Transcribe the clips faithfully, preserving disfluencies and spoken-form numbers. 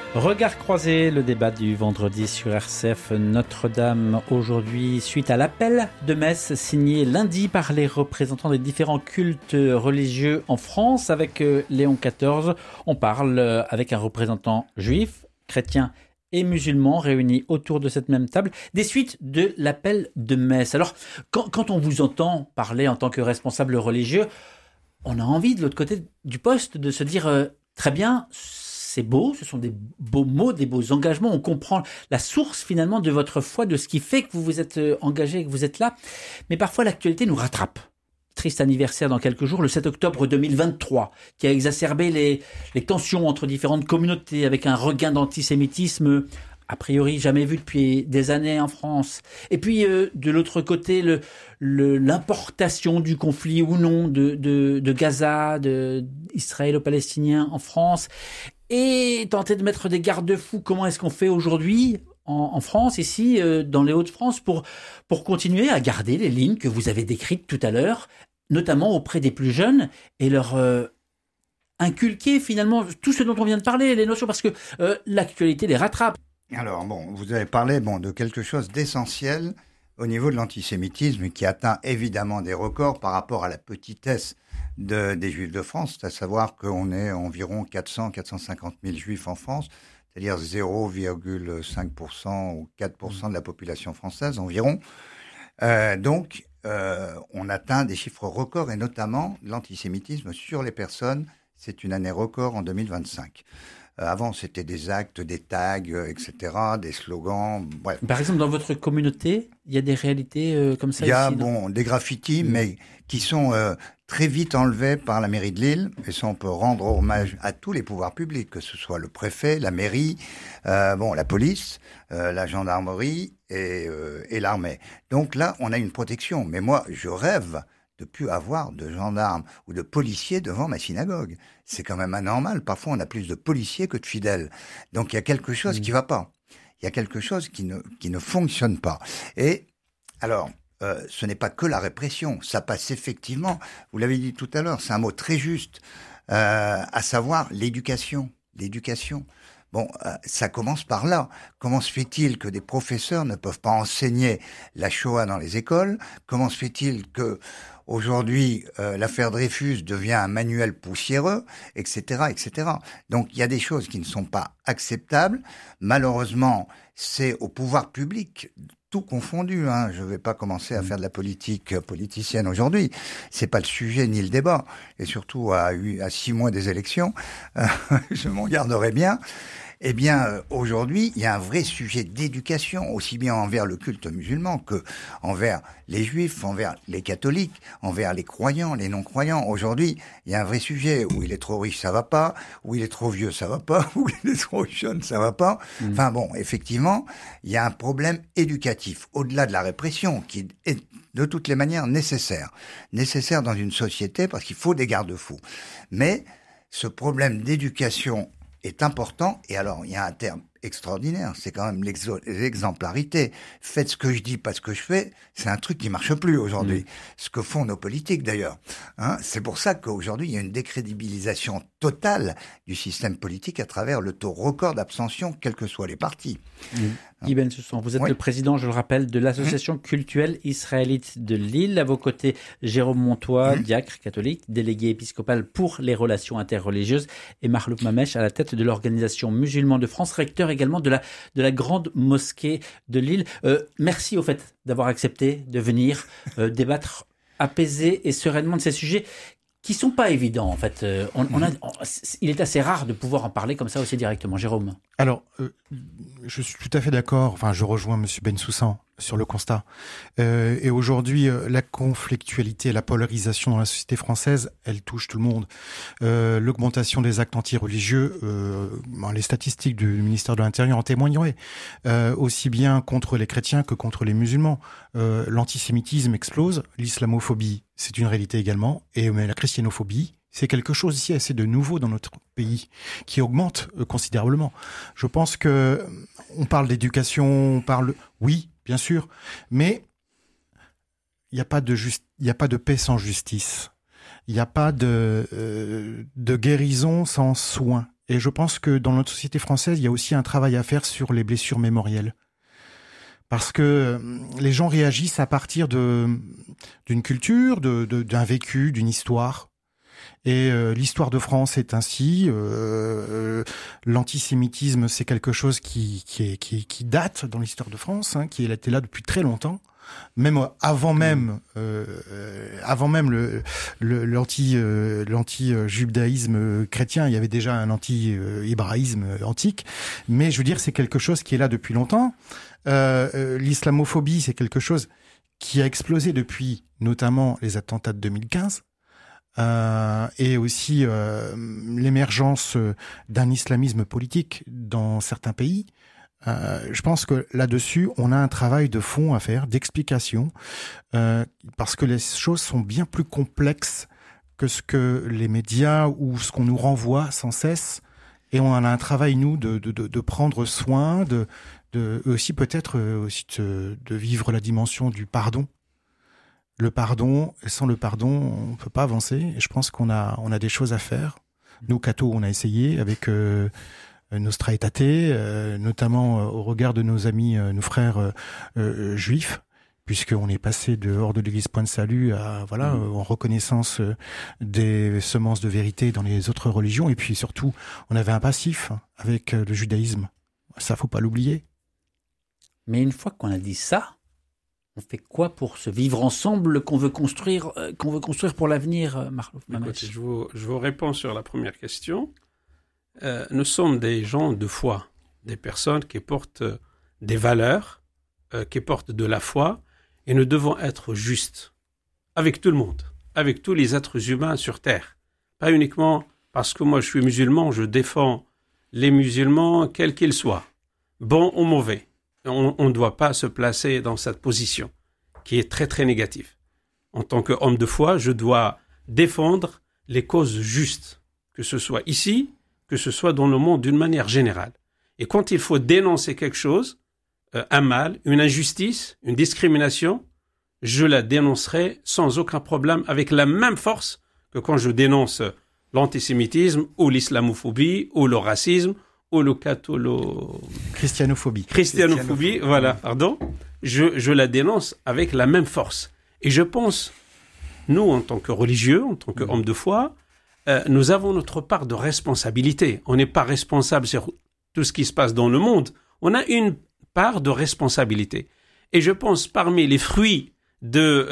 Regard croisé, le débat du vendredi sur R C F Notre-Dame aujourd'hui suite à l'appel de messe signé lundi par les représentants des différents cultes religieux en France avec Léon quatorze. On parle avec un représentant juif, chrétien et musulman réunis autour de cette même table des suites de l'appel de messe. Alors quand, quand on vous entend parler en tant que responsable religieux, on a envie de l'autre côté du poste de se dire euh, très bien, c'est beau, ce sont des beaux mots, des beaux engagements. On comprend la source finalement de votre foi, de ce qui fait que vous vous êtes engagé, que vous êtes là. Mais parfois l'actualité nous rattrape. Triste anniversaire dans quelques jours, le sept octobre deux mille vingt-trois, qui a exacerbé les, les tensions entre différentes communautés avec un regain d'antisémitisme a priori jamais vu depuis des années en France. Et puis euh, de l'autre côté, le, le, l'importation du conflit ou non de, de, de Gaza, de israélo-palestinien en France. Et tenter de mettre des garde-fous. Comment est-ce qu'on fait aujourd'hui en, en France, ici, euh, dans les Hauts-de-France, pour, pour continuer à garder les lignes que vous avez décrites tout à l'heure, notamment auprès des plus jeunes, et leur euh, inculquer finalement tout ce dont on vient de parler, les notions, parce que euh, l'actualité les rattrape. Alors, bon, vous avez parlé bon, de quelque chose d'essentiel au niveau de l'antisémitisme qui atteint évidemment des records par rapport à la petitesse de, des Juifs de France, à savoir qu'on est environ quatre cents à quatre cent cinquante mille Juifs en France, c'est-à-dire zéro virgule cinq pour cent ou quatre pour cent de la population française environ. Euh, donc, euh, on atteint des chiffres records et notamment l'antisémitisme sur les personnes. C'est une année record en deux mille vingt-cinq. Euh, avant, c'était des actes, des tags, euh, et cetera, des slogans, bref. Par exemple, dans votre communauté, il y a des réalités euh, comme ça? Il y a ici, bon, des graffitis, mmh. mais qui sont euh, très vite enlevés par la mairie de Lille. Et ça, on peut rendre hommage à tous les pouvoirs publics, que ce soit le préfet, la mairie, euh, bon, la police, euh, la gendarmerie et, euh, et l'armée. Donc là, on a une protection. Mais moi, je rêve de plus avoir de gendarmes ou de policiers devant ma synagogue. C'est quand même anormal. Parfois, on a plus de policiers que de fidèles. Donc, il y a quelque chose mmh. qui ne va pas. Il y a quelque chose qui ne, qui ne fonctionne pas. Et alors, euh, ce n'est pas que la répression. Ça passe effectivement, vous l'avez dit tout à l'heure, c'est un mot très juste, euh, à savoir l'éducation. L'éducation. Bon, euh, ça commence par là. Comment se fait-il que des professeurs ne peuvent pas enseigner la Shoah dans les écoles? Comment se fait-il que aujourd'hui euh, l'affaire Dreyfus devient un manuel poussiéreux, et cetera, et cetera. Donc il y a des choses qui ne sont pas acceptables. Malheureusement, c'est au pouvoir public, tout confondu. Hein. Je ne vais pas commencer à faire de la politique politicienne aujourd'hui. C'est pas le sujet ni le débat. Et surtout à, à six mois des élections, euh, je m'en garderai bien. Eh bien, euh, aujourd'hui, il y a un vrai sujet d'éducation, aussi bien envers le culte musulman que envers les juifs, envers les catholiques, envers les croyants, les non-croyants. Aujourd'hui, il y a un vrai sujet où il est trop riche, ça va pas, où il est trop vieux, ça va pas, où il est trop jeune, ça va pas. Mmh. Enfin bon, effectivement, il y a un problème éducatif, au-delà de la répression, qui est de toutes les manières nécessaire. Nécessaire dans une société parce qu'il faut des garde-fous. Mais ce problème d'éducation est important, et alors il y a un terme extraordinaire, c'est quand même l'exemplarité. Faites ce que je dis, pas ce que je fais, c'est un truc qui marche plus aujourd'hui. Mmh. Ce que font nos politiques d'ailleurs. Hein, c'est pour ça qu'aujourd'hui il y a une décrédibilisation totale du système politique à travers le taux record d'abstention, quels que soient les partis. Mmh. Guy Bensoussan, vous êtes oui. le président, je le rappelle, de l'association mmh. cultuelle israélite de Lille. À vos côtés, Jérôme Montois, mmh. diacre catholique, délégué épiscopal pour les relations interreligieuses, et Marlouk Mamech à la tête de l'organisation musulmane de France, recteur également de la, de la grande mosquée de Lille. Euh, merci au fait d'avoir accepté de venir euh, débattre apaisé et sereinement de ces sujets qui sont pas évidents en fait. Euh, on, on a, on, il est assez rare de pouvoir en parler comme ça aussi directement. Jérôme. Alors, euh, je suis tout à fait d'accord. Enfin, je rejoins Monsieur Bensoussan sur le constat. Euh, et aujourd'hui, euh, la conflictualité, la polarisation dans la société française, elle touche tout le monde. Euh, l'augmentation des actes anti-religieux, euh, ben, les statistiques du ministère de l'Intérieur en témoigneraient. Euh, aussi bien contre les chrétiens que contre les musulmans. Euh, l'antisémitisme explose, l'islamophobie, c'est une réalité également, et mais la christianophobie, c'est quelque chose ici assez de nouveau dans notre pays, qui augmente euh, considérablement. Je pense que on parle d'éducation, on parle, oui, bien sûr, mais il n'y a pas de juste, il n'y a pas de paix sans justice. Il n'y a pas de, euh, de guérison sans soin Et je pense que dans notre société française, il y a aussi un travail à faire sur les blessures mémorielles. Parce que les gens réagissent à partir de, d'une culture, de, de, d'un vécu, d'une histoire. Et euh, l'histoire de France est ainsi. Euh, l'antisémitisme, c'est quelque chose qui, qui, est, qui, qui date dans l'histoire de France, hein, qui était là depuis très longtemps. Même avant même, euh, avant même le, le l'anti euh, l'anti-judaïsme chrétien, il y avait déjà un anti-hébraïsme antique. Mais je veux dire, c'est quelque chose qui est là depuis longtemps. Euh, l'islamophobie, c'est quelque chose qui a explosé depuis, notamment les attentats de deux mille quinze, euh, et aussi euh, l'émergence d'un islamisme politique dans certains pays. Euh, je pense que là-dessus, on a un travail de fond à faire, d'explication, euh, parce que les choses sont bien plus complexes que ce que les médias ou ce qu'on nous renvoie sans cesse. Et on a un travail, nous, de, de, de, de prendre soin, de, de aussi peut-être aussi de, de vivre la dimension du pardon. Le pardon, sans le pardon, on ne peut pas avancer. Et je pense qu'on a, on a des choses à faire. Nous, Cato, on a essayé avec... Euh, Nostra Aetate, euh, notamment euh, au regard de nos amis, euh, nos frères euh, euh, juifs, puisqu'on est passé de hors de l'Église Point de Salut à voilà mmh. euh, en reconnaissance euh, des semences de vérité dans les autres religions, et puis surtout on avait un passif avec euh, le judaïsme. Ça, faut pas l'oublier. Mais une fois qu'on a dit ça, on fait quoi pour ce vivre ensemble qu'on veut construire, euh, qu'on veut construire pour l'avenir, euh, Marlouf Mamech? Je vous, je vous réponds sur la première question. Euh, nous sommes des gens de foi, des personnes qui portent euh, des valeurs, euh, qui portent de la foi, et nous devons être justes avec tout le monde, avec tous les êtres humains sur Terre. Pas uniquement parce que moi je suis musulman, je défends les musulmans quels qu'ils soient, bons ou mauvais. On ne doit pas se placer dans cette position qui est très très négative. En tant qu'homme de foi, je dois défendre les causes justes, que ce soit ici, que ce soit dans le monde d'une manière générale. Et quand il faut dénoncer quelque chose, euh, un mal, une injustice, une discrimination, je la dénoncerai sans aucun problème, avec la même force que quand je dénonce l'antisémitisme ou l'islamophobie ou le racisme ou le catholo... Christianophobie. Christianophobie, Christianophobie. Voilà, pardon. Je, je la dénonce avec la même force. Et je pense, nous, en tant que religieux, en tant qu'hommes de foi, Euh, nous avons notre part de responsabilité. On n'est pas responsable sur tout ce qui se passe dans le monde. On a une part de responsabilité. Et je pense parmi les fruits de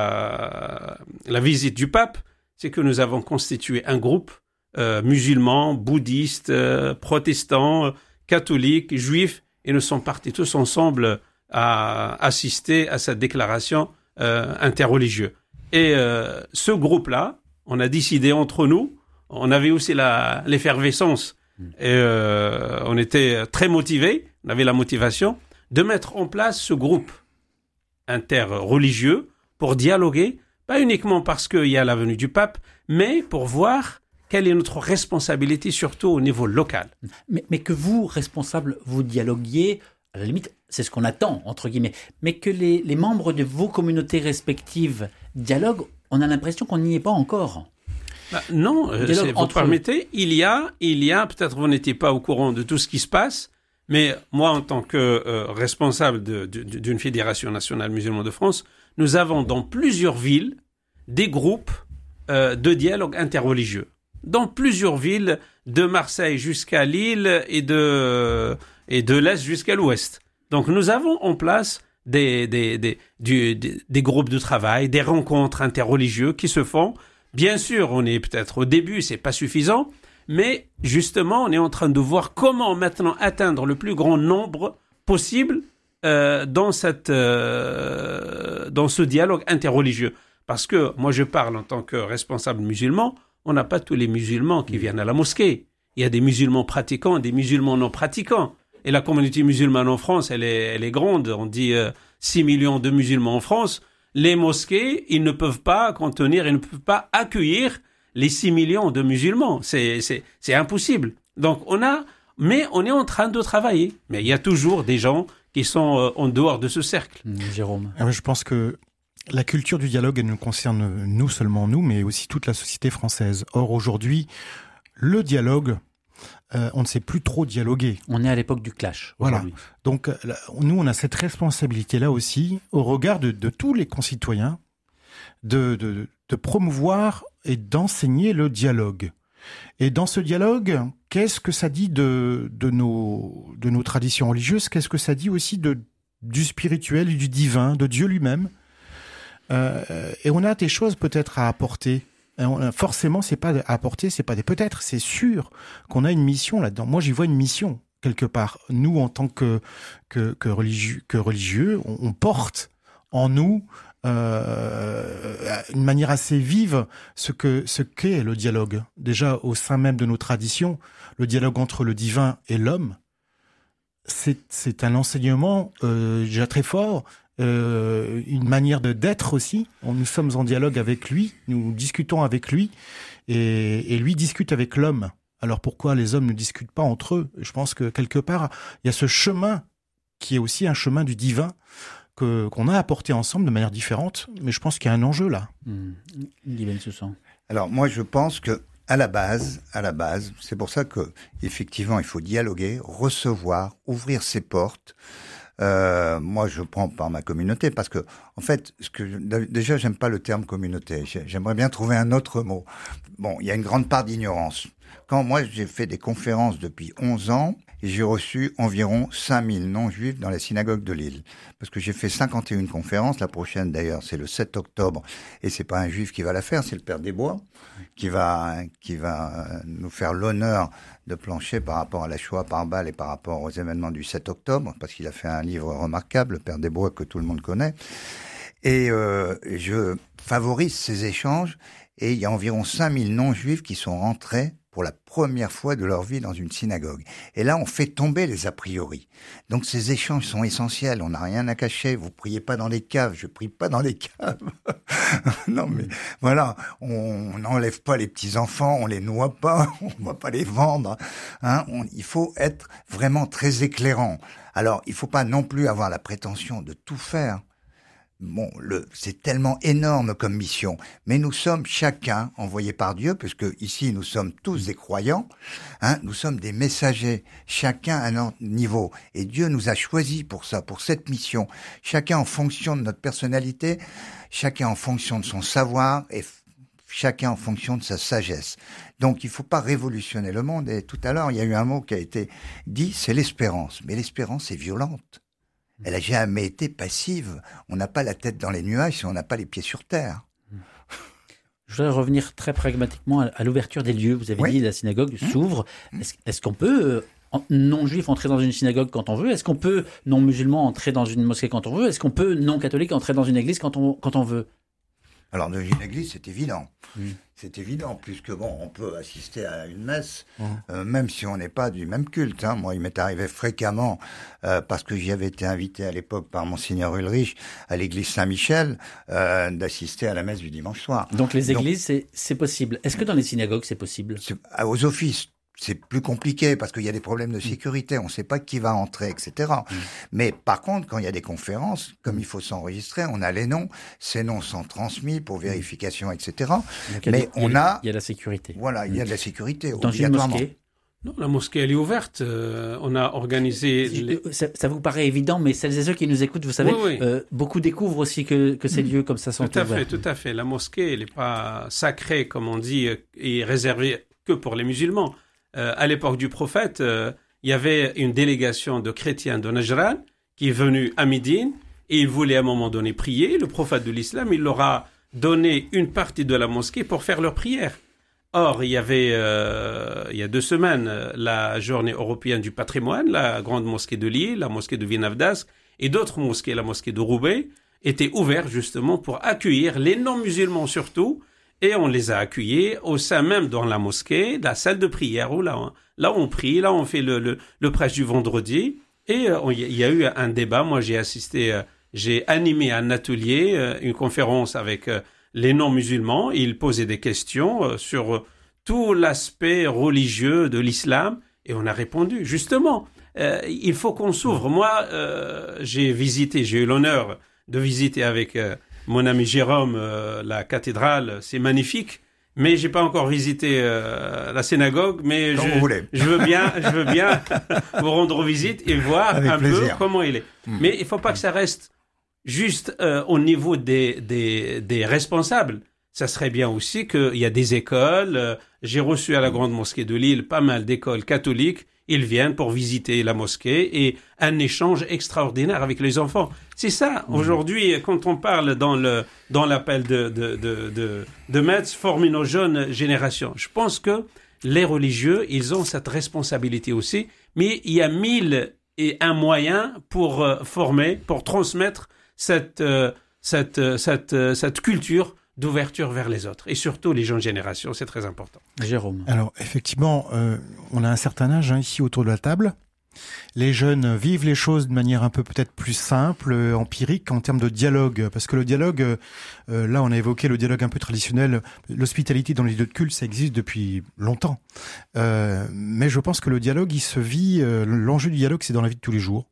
la, la visite du pape, c'est que nous avons constitué un groupe euh, musulman, bouddhiste, euh, protestant, euh, catholique, juif, et nous sommes partis tous ensemble à assister à cette déclaration euh, interreligieuse. Et euh, ce groupe-là, on a décidé entre nous, on avait aussi la, l'effervescence, et euh, on était très motivés, on avait la motivation de mettre en place ce groupe interreligieux pour dialoguer, pas uniquement parce qu'il y a la venue du pape, mais pour voir quelle est notre responsabilité, surtout au niveau local. Mais, mais que vous, responsables, vous dialoguiez, à la limite, c'est ce qu'on attend, entre guillemets, mais que les, les membres de vos communautés respectives dialoguent, on a l'impression qu'on n'y est pas encore. Bah, non, euh, c'est, vous permettez, il y a, il y a, peut-être vous n'étiez pas au courant de tout ce qui se passe, mais moi, en tant que euh, responsable de, de, d'une fédération nationale musulmane de France, nous avons dans plusieurs villes des groupes euh, de dialogue interreligieux. Dans plusieurs villes, de Marseille jusqu'à Lille et de, et de l'Est jusqu'à l'Ouest. Donc nous avons en place Des, des, des, du, des, des groupes de travail, des rencontres interreligieux qui se font. Bien sûr, on est peut-être au début, c'est pas suffisant, mais justement, on est en train de voir comment maintenant atteindre le plus grand nombre possible euh, dans, cette, euh, dans ce dialogue interreligieux. Parce que moi, je parle en tant que responsable musulman, on n'a pas tous les musulmans qui viennent à la mosquée. Il y a des musulmans pratiquants et des musulmans non pratiquants. Et la communauté musulmane en France, elle est, elle est grande. On dit euh, six millions de musulmans en France. Les mosquées, ils ne peuvent pas contenir, ils ne peuvent pas accueillir les six millions de musulmans. C'est, c'est, c'est impossible. Donc, on a, mais on est en train de travailler. Mais il y a toujours des gens qui sont euh, en dehors de ce cercle. Mmh, Jérôme. Je pense que la culture du dialogue, elle nous concerne nous, seulement nous, mais aussi toute la société française. Or, aujourd'hui, le dialogue euh, on ne sait plus trop dialoguer. On est à l'époque du clash. Voilà. Donc là, nous, on a cette responsabilité-là aussi, au regard de, de tous les concitoyens, de, de, de promouvoir et d'enseigner le dialogue. Et dans ce dialogue, qu'est-ce que ça dit de, de, nos, de nos traditions religieuses? Qu'est-ce que ça dit aussi de, du spirituel et du divin, de Dieu lui-même? euh, Et on a des choses peut-être à apporter. Et on, forcément, c'est pas à apporter, c'est pas des peut-être, c'est sûr qu'on a une mission là-dedans. Moi, j'y vois une mission quelque part. Nous, en tant que, que, que religieux, que religieux on, on porte en nous Euh, une manière assez vive ce que ce qu'est le dialogue. Déjà au sein même de nos traditions, le dialogue entre le divin et l'homme, c'est c'est un enseignement euh, déjà très fort, euh, une manière de d'être aussi. Nous sommes en dialogue avec lui, nous discutons avec lui, et, et lui discute avec l'homme. Alors pourquoi les hommes ne discutent pas entre eux? Je pense que quelque part il y a ce chemin qui est aussi un chemin du divin. Que, qu'on a apporté ensemble de manière différente, mais je pense qu'il y a un enjeu là. Mmh. Guy Bensoussan. Alors moi je pense que à la base, à la base, c'est pour ça que effectivement il faut dialoguer, recevoir, ouvrir ses portes. Euh, moi je prends par ma communauté parce que en fait, ce que déjà j'aime pas le terme communauté. J'aimerais bien trouver un autre mot. Bon, il y a une grande part d'ignorance. Quand moi j'ai fait des conférences depuis onze ans, et j'ai reçu environ cinq mille non-juifs dans la synagogue de Lille. Parce que j'ai fait cinquante et une conférences, la prochaine d'ailleurs c'est le sept octobre, et c'est pas un juif qui va la faire, c'est le Père Desbois, qui va, qui va nous faire l'honneur de plancher par rapport à la Shoah par balle et par rapport aux événements du sept octobre, parce qu'il a fait un livre remarquable, le Père Desbois, que tout le monde connaît. Et euh, je favorise ces échanges, et il y a environ cinq mille non-juifs qui sont rentrés pour la première fois de leur vie dans une synagogue. Et là, on fait tomber les a priori. Donc ces échanges sont essentiels, on n'a rien à cacher, vous priez pas dans des caves, je prie pas dans des caves. Non mais voilà, on n'enlève pas les petits-enfants, on les noie pas, on va pas les vendre. Hein, on, il faut être vraiment très éclairant. Alors, il faut pas non plus avoir la prétention de tout faire. Bon, le, c'est tellement énorme comme mission, mais nous sommes chacun envoyés par Dieu, puisque ici nous sommes tous des croyants, hein, nous sommes des messagers, chacun à notre niveau, et Dieu nous a choisis pour ça, pour cette mission, chacun en fonction de notre personnalité, chacun en fonction de son savoir, et f- chacun en fonction de sa sagesse. Donc il faut pas révolutionner le monde, et tout à l'heure il y a eu un mot qui a été dit, c'est l'espérance, mais l'espérance est violente. Elle n'a jamais été passive. On n'a pas la tête dans les nuages si on n'a pas les pieds sur terre. Je voudrais revenir très pragmatiquement à l'ouverture des lieux. Vous avez oui. dit la synagogue mmh. s'ouvre. Est-ce, est-ce qu'on peut, euh, non-juif, entrer dans une synagogue quand on veut? Est-ce qu'on peut, non-musulman, entrer dans une mosquée quand on veut? Est-ce qu'on peut, non-catholique, entrer dans une église quand on, quand on veut? Alors, dans une église, c'est évident. Mmh. C'est évident, puisque bon, on peut assister à une messe, mmh. euh, même si on n'est pas du même culte. Hein. Moi, il m'est arrivé fréquemment, euh, parce que j'y avais été invité à l'époque par Monseigneur Ulrich à l'église Saint-Michel, euh, d'assister à la messe du dimanche soir. Donc les églises, Donc, c'est, c'est possible. Est-ce que dans les synagogues, c'est possible? c'est, Aux offices. C'est plus compliqué parce qu'il y a des problèmes de sécurité, on ne sait pas qui va entrer, et cetera. Mmh. Mais par contre, quand il y a des conférences, comme il faut s'enregistrer, on a les noms, ces noms sont transmis pour vérification, et cetera. Donc, Mais il y a, on a... Il y a la sécurité. Voilà, il y a de la sécurité, dans obligatoirement. Une mosquée? Non, la mosquée, elle est ouverte. Euh, on a organisé... Les... Ça, ça vous paraît évident, mais celles et ceux qui nous écoutent, vous savez, oui, oui. Euh, beaucoup découvrent aussi que, que ces lieux comme ça sont tout à ouverts. Fait, tout à fait. La mosquée, elle n'est pas sacrée, comme on dit, et réservée que pour les musulmans. Euh, à l'époque du prophète, euh, il y avait une délégation de chrétiens de Najran qui est venue à Médine et ils voulaient à un moment donné prier. Le prophète de l'islam, il leur a donné une partie de la mosquée pour faire leur prière. Or, il y avait, euh, il y a deux semaines, la journée européenne du patrimoine, la grande mosquée de Lille, la mosquée de Vinavdas et d'autres mosquées, la mosquée de Roubaix, étaient ouvertes justement pour accueillir les non-musulmans surtout. Et on les a accueillis au sein même dans la mosquée, la salle de prière, où là, là on prie, là on fait le, le, le prêche du vendredi. Et il euh, y a eu un débat, moi j'ai assisté, euh, j'ai animé un atelier, euh, une conférence avec euh, les non-musulmans. Ils posaient des questions euh, sur euh, tout l'aspect religieux de l'islam. Et on a répondu, justement, euh, il faut qu'on s'ouvre. Moi, euh, j'ai visité, j'ai eu l'honneur de visiter avec... Euh, mon ami Jérôme, euh, la cathédrale, c'est magnifique. mais j'ai pas encore visité euh, la synagogue, mais Comme je, vous voulez. je veux bien, je veux bien vous rendre visite et voir Avec un plaisir. peu comment il est. Mmh. Mais il faut pas que ça reste juste euh, au niveau des, des, des responsables. Ça serait bien aussi qu'il y a des écoles. Euh, j'ai reçu à la Grande Mosquée de Lille pas mal d'écoles catholiques. Ils viennent pour visiter la mosquée et un échange extraordinaire avec les enfants. C'est ça, mmh. aujourd'hui, quand on parle dans le dans l'appel de, de, de, de, de Metz, former nos jeunes générations. Je pense que les religieux, ils ont cette responsabilité aussi, mais il y a mille et un moyens pour euh, former, pour transmettre cette, euh, cette, cette, euh, cette culture d'ouverture vers les autres, et surtout les jeunes générations, c'est très important. Jérôme. Alors, effectivement, euh, on a un certain âge hein, ici autour de la table. Les jeunes vivent les choses de manière un peu peut-être plus simple, euh, empirique, en termes de dialogue. Parce que le dialogue, euh, là on a évoqué le dialogue un peu traditionnel, l'hospitalité dans les lieux de culte, ça existe depuis longtemps. Euh, mais je pense que le dialogue, il se vit, euh, l'enjeu du dialogue, c'est dans la vie de tous les jours.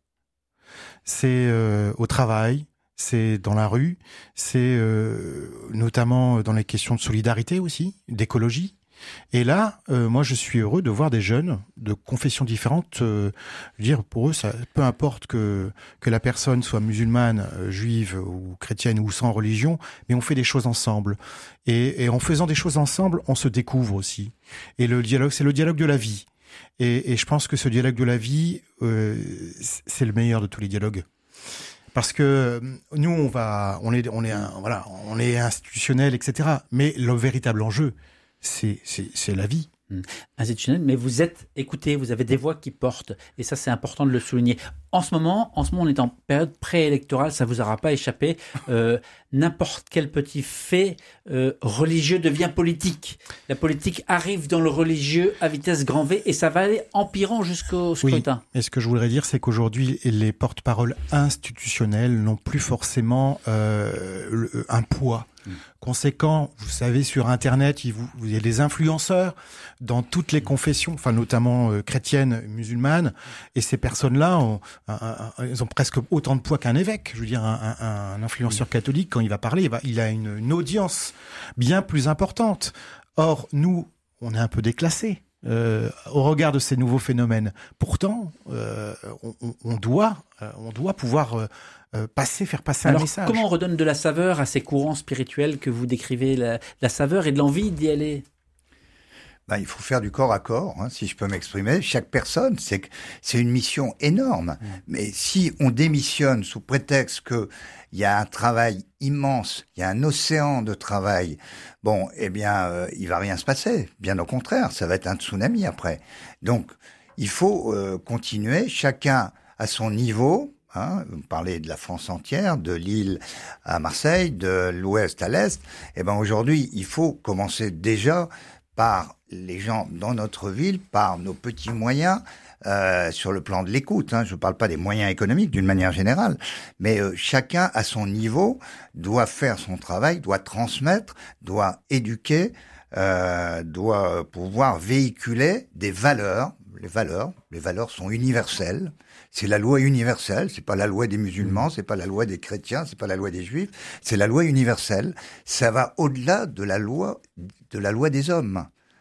C'est euh, au travail, c'est dans la rue, c'est euh, notamment dans les questions de solidarité aussi, d'écologie. Et là, euh, moi, je suis heureux de voir des jeunes de confessions différentes. Euh, je veux dire, pour eux, ça, peu importe que que la personne soit musulmane, euh, juive ou chrétienne ou sans religion, mais on fait des choses ensemble. Et, et en faisant des choses ensemble, on se découvre aussi. Et le dialogue, c'est le dialogue de la vie. Et, et je pense que ce dialogue de la vie, euh, c'est le meilleur de tous les dialogues. Parce que nous, on va, on est, on est, un, voilà, on est institutionnel, et cetera. Mais le véritable enjeu, c'est, c'est, c'est la vie. Mmh. Institutionnel, mais vous êtes écoutés, vous avez des voix qui portent, et ça c'est important de le souligner. En ce moment, en ce moment, on est en période préélectorale, ça vous aura pas échappé. Euh, n'importe quel petit fait euh, religieux devient politique. La politique arrive dans le religieux à vitesse grand V, et ça va aller empirant jusqu'au scrutin. Oui. Et ce que je voudrais dire, c'est qu'aujourd'hui, les porte-paroles institutionnels n'ont plus forcément euh, un poids conséquent. Vous savez, sur Internet, il, vous, il y a des influenceurs dans toutes les confessions, enfin notamment euh, chrétiennes, musulmanes, et ces personnes-là, ont, un, un, elles ont presque autant de poids qu'un évêque. Je veux dire, un, un, un influenceur catholique, quand il va parler, il, va, il a une, une audience bien plus importante. Or, nous, on est un peu déclassés euh, au regard de ces nouveaux phénomènes. Pourtant, euh, on, on, doit, euh, on doit pouvoir euh, euh, passer, faire passer Alors, un message. Comment on redonne de la saveur à ces courants spirituels que vous décrivez, la, la saveur et de l'envie d'y aller? Ben, il faut faire du corps à corps, hein, si je peux m'exprimer. Chaque personne, c'est c'est une mission énorme. Mmh. Mais si on démissionne sous prétexte que il y a un travail immense, il y a un océan de travail, bon, eh bien, euh, il va rien se passer. Bien au contraire, ça va être un tsunami après. Donc, il faut euh, continuer, chacun à son niveau. Hein, vous parlez de la France entière, de Lille à Marseille, de l'Ouest à l'Est. Eh ben, aujourd'hui, il faut commencer déjà par les gens dans notre ville, par nos petits moyens, euh, sur le plan de l'écoute. Hein. Je ne parle pas des moyens économiques d'une manière générale, mais euh, chacun à son niveau doit faire son travail, doit transmettre, doit éduquer, euh, doit pouvoir véhiculer des valeurs. Les valeurs, les valeurs sont universelles. C'est la loi universelle. C'est pas la loi des musulmans, c'est pas la loi des chrétiens, c'est pas la loi des juifs. C'est la loi universelle. Ça va au-delà de la loi, de la loi des hommes.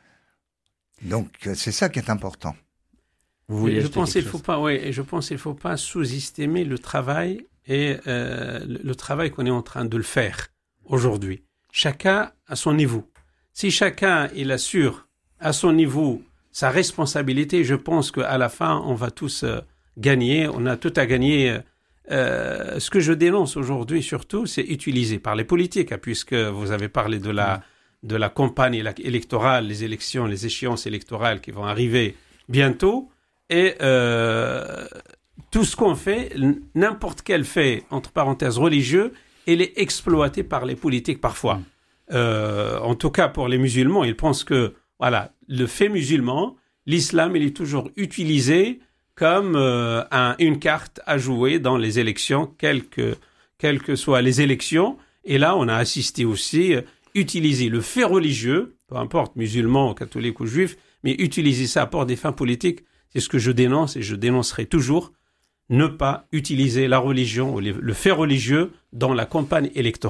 Donc c'est ça qui est important. Vous je pense qu'il faut pas, ouais, je pense qu'il faut pas sous-estimer le travail et euh, le, le travail qu'on est en train de le faire aujourd'hui. Chacun à son niveau. Si chacun il assure à son niveau sa responsabilité, je pense qu'à la fin on va tous euh, gagner. On a tout à gagner. Euh, ce que je dénonce aujourd'hui surtout, c'est utilisé par les politiques, hein, puisque vous avez parlé de la de la campagne électorale, les élections, les échéances électorales qui vont arriver bientôt. Et euh, tout ce qu'on fait, n'importe quel fait, entre parenthèses, religieux, il est exploité par les politiques parfois. Euh, en tout cas, pour les musulmans, ils pensent que, voilà, le fait musulman, l'islam, il est toujours utilisé comme euh, un, une carte à jouer dans les élections, quelles que, quelles que soient les élections. Et là, on a assisté aussi... Euh, utiliser le fait religieux, peu importe musulman, catholique ou juif, mais utiliser ça pour des fins politiques, c'est ce que je dénonce et je dénoncerai toujours, ne pas utiliser la religion ou le fait religieux dans la campagne électorale.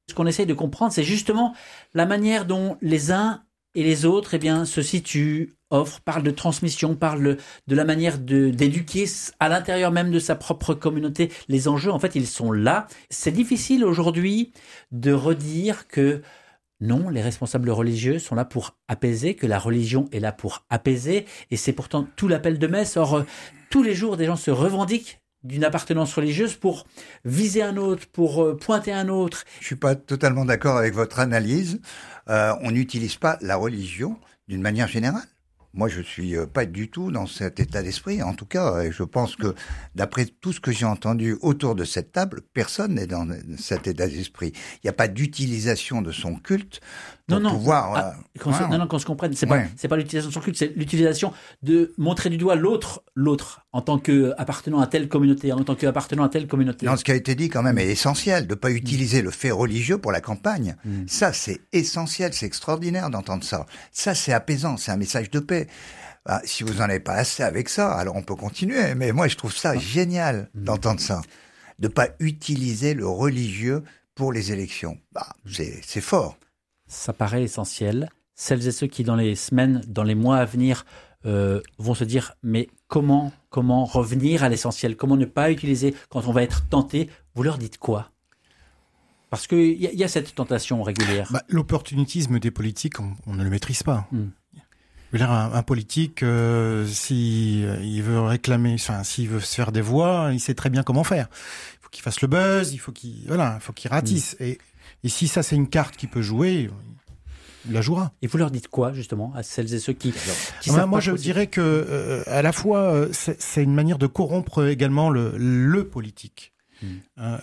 Ce qu'on essaye de comprendre, c'est justement la manière dont les uns et les autres eh bien, se situent, offrent, parlent de transmission, parlent de la manière de, d'éduquer à l'intérieur même de sa propre communauté. Les enjeux, en fait, ils sont là. C'est difficile aujourd'hui de redire que non, les responsables religieux sont là pour apaiser, que la religion est là pour apaiser. Et c'est pourtant tout l'appel de Metz. Or, euh, tous les jours, des gens se revendiquent d'une appartenance religieuse pour viser un autre, pour euh, pointer un autre. Je suis pas totalement d'accord avec votre analyse. Euh, on n'utilise pas la religion d'une manière générale. Moi, je suis pas du tout dans cet état d'esprit. En tout cas, je pense que, d'après tout ce que j'ai entendu autour de cette table, personne n'est dans cet état d'esprit. Il n'y a pas d'utilisation de son culte pour non, non. pouvoir... Ah, euh, qu'on se, ouais. Non, non, qu'on se comprenne, c'est ouais. pas, c'est pas l'utilisation de son culte, c'est l'utilisation de montrer du doigt l'autre, l'autre, en tant qu'appartenant à telle communauté, en tant qu'appartenant à telle communauté. Non, ce qui a été dit quand même est essentiel, de ne pas utiliser mmh. le fait religieux pour la campagne. Mmh. Ça, c'est essentiel, c'est extraordinaire d'entendre ça. Ça, c'est apaisant, c'est un message de paix. Bah, si vous n'en avez pas assez avec ça, alors on peut continuer. Mais moi, je trouve ça ah. génial mmh. d'entendre ça. De ne pas utiliser le religieux pour les élections. Bah, c'est, c'est fort. Ça paraît essentiel. Celles et ceux qui, dans les semaines, dans les mois à venir, euh, vont se dire, mais comment, comment revenir à l'essentiel? Comment ne pas utiliser quand on va être tenté? Vous leur dites quoi? Parce qu'il y, y a cette tentation régulière. Bah, l'opportunisme des politiques, on, on ne le maîtrise pas. Mm. Je veux dire, un, un politique, euh, si euh, il veut réclamer, enfin, s'il veut se faire des voix, il sait très bien comment faire. Il faut qu'il fasse le buzz, il faut qu'il, voilà, il faut qu'il ratisse. Mm. Et, et si ça, c'est une carte qu'il peut jouer, il la jouera. Et vous leur dites quoi, justement, à celles et ceux qui, qui ouais, moi, je possible. dirais que, euh, à la fois, c'est, c'est une manière de corrompre également le, le politique. Mmh. Euh,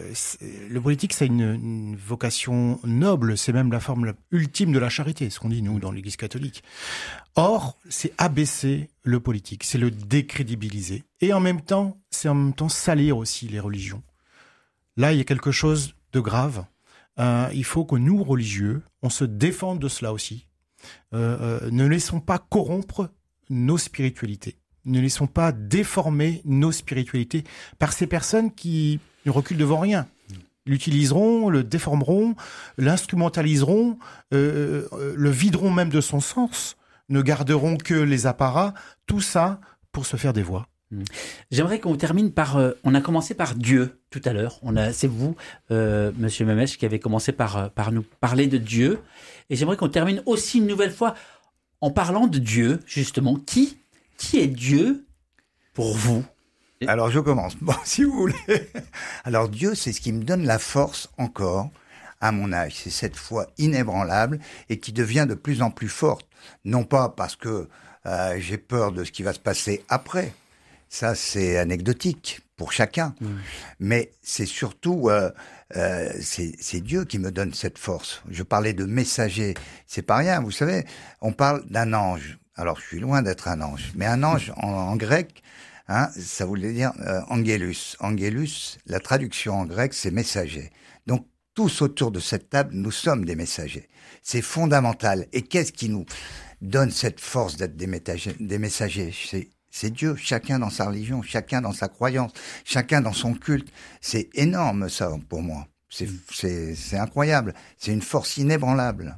le politique, c'est une, une vocation noble, c'est même la forme ultime de la charité, ce qu'on dit nous dans l'Église catholique. Or, c'est abaisser le politique, c'est le décrédibiliser, et en même temps, c'est en même temps salir aussi les religions. Là, il y a quelque chose de grave. Euh, il faut que nous, religieux, on se défende de cela aussi. Euh, euh, ne laissons pas corrompre nos spiritualités. Ne laissons pas déformer nos spiritualités par ces personnes qui ne reculent devant rien. L'utiliseront, le déformeront, l'instrumentaliseront, euh, euh, le videront même de son sens, ne garderont que les apparats, tout ça pour se faire des voix. J'aimerais qu'on termine par... Euh, on a commencé par Dieu tout à l'heure. On a, c'est vous, euh, Monsieur Memech, qui avez commencé par, par nous parler de Dieu. Et j'aimerais qu'on termine aussi une nouvelle fois en parlant de Dieu, justement. Qui Qui est Dieu pour vous? Alors, je commence. Bon, si vous voulez. Alors, Dieu, c'est ce qui me donne la force encore à mon âge. C'est cette foi inébranlable et qui devient de plus en plus forte. Non pas parce que euh, j'ai peur de ce qui va se passer après. Ça, c'est anecdotique pour chacun. Mmh. Mais c'est surtout... Euh, euh, c'est, c'est Dieu qui me donne cette force. Je parlais de messager. C'est pas rien, vous savez. On parle d'un ange. Alors, je suis loin d'être un ange, mais un ange en, en grec, hein, ça voulait dire euh, angélus. Angélus, la traduction en grec, c'est messager. Donc, tous autour de cette table, nous sommes des messagers. C'est fondamental. Et qu'est-ce qui nous donne cette force d'être des messagers, des messagers c'est, c'est Dieu, chacun dans sa religion, chacun dans sa croyance, chacun dans son culte. C'est énorme, ça, pour moi. C'est, c'est, c'est incroyable. C'est une force inébranlable.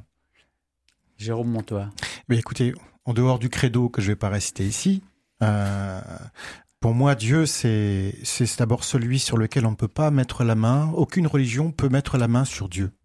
Jérôme Montois. Mais écoutez... En dehors du credo que je ne vais pas réciter ici, euh, pour moi, Dieu, c'est, c'est d'abord celui sur lequel on ne peut pas mettre la main. Aucune religion peut mettre la main sur Dieu.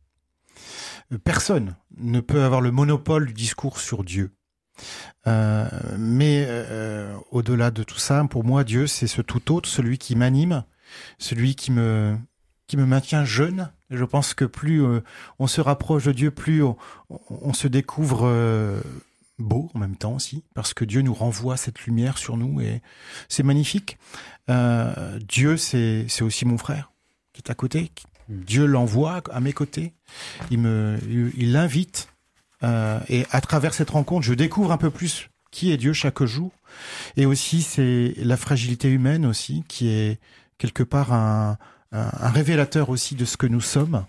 Personne ne peut avoir le monopole du discours sur Dieu. Euh, mais euh, au-delà de tout ça, pour moi, Dieu, c'est ce tout autre, celui qui m'anime, celui qui me, qui me maintient jeune. Je pense que plus euh, on se rapproche de Dieu, plus on, on se découvre... Euh, beau en même temps aussi, parce que Dieu nous renvoie cette lumière sur nous et c'est magnifique. Euh, Dieu, c'est, c'est aussi mon frère qui est à côté. Mmh. Dieu l'envoie à mes côtés. Il me, il l'invite euh, et à travers cette rencontre, je découvre un peu plus qui est Dieu chaque jour. Et aussi, c'est la fragilité humaine aussi qui est quelque part un, un, un révélateur aussi de ce que nous sommes.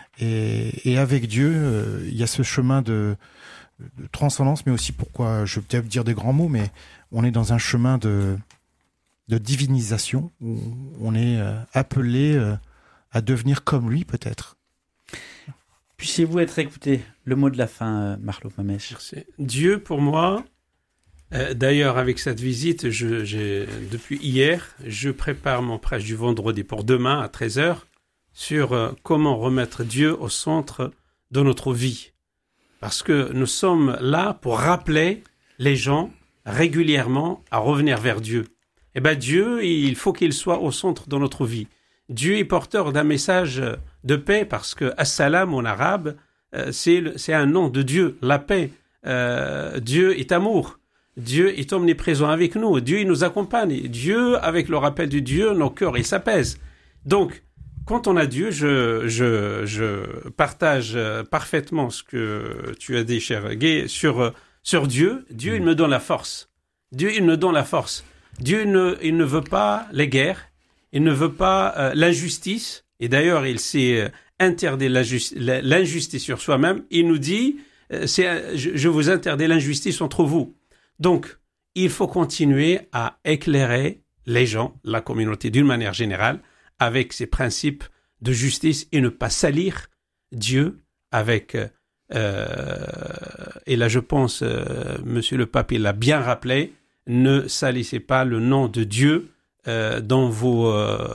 Et, et avec Dieu, euh, il y a ce chemin de de transcendance, mais aussi pourquoi, je vais peut-être dire des grands mots, mais on est dans un chemin de, de divinisation, où on est appelé à devenir comme lui, peut-être. Puissiez-vous être écouté. Le mot de la fin, Marlouf Mamèche. Merci. Dieu, pour moi, euh, d'ailleurs, avec cette visite, je, j'ai, depuis hier, je prépare mon prêche du vendredi pour demain à treize heures sur euh, comment remettre Dieu au centre de notre vie. Parce que nous sommes là pour rappeler les gens régulièrement à revenir vers Dieu. Eh bien, Dieu, il faut qu'il soit au centre de notre vie. Dieu est porteur d'un message de paix parce que As-Salam en arabe, euh, c'est, le, c'est un nom de Dieu, la paix. Euh, Dieu est amour. Dieu est omniprésent avec nous. Dieu, il nous accompagne. Dieu, avec le rappel de Dieu, nos cœurs, ils s'apaisent. Donc, quand on a Dieu, je, je, je partage parfaitement ce que tu as dit, cher Guy, sur, sur Dieu. Dieu, mmh. il me donne la force. Dieu, il me donne la force. Dieu, il ne, il ne veut pas les guerres. Il ne veut pas euh, l'injustice. Et d'ailleurs, il s'est interdit l'injustice sur soi-même. Il nous dit, euh, c'est, je, je vous interdis l'injustice entre vous. Donc, il faut continuer à éclairer les gens, la communauté d'une manière générale, avec ces principes de justice et ne pas salir Dieu avec... Euh, et là, je pense, euh, Monsieur le Pape, il l'a bien rappelé, ne salissez pas le nom de Dieu Euh, dans vos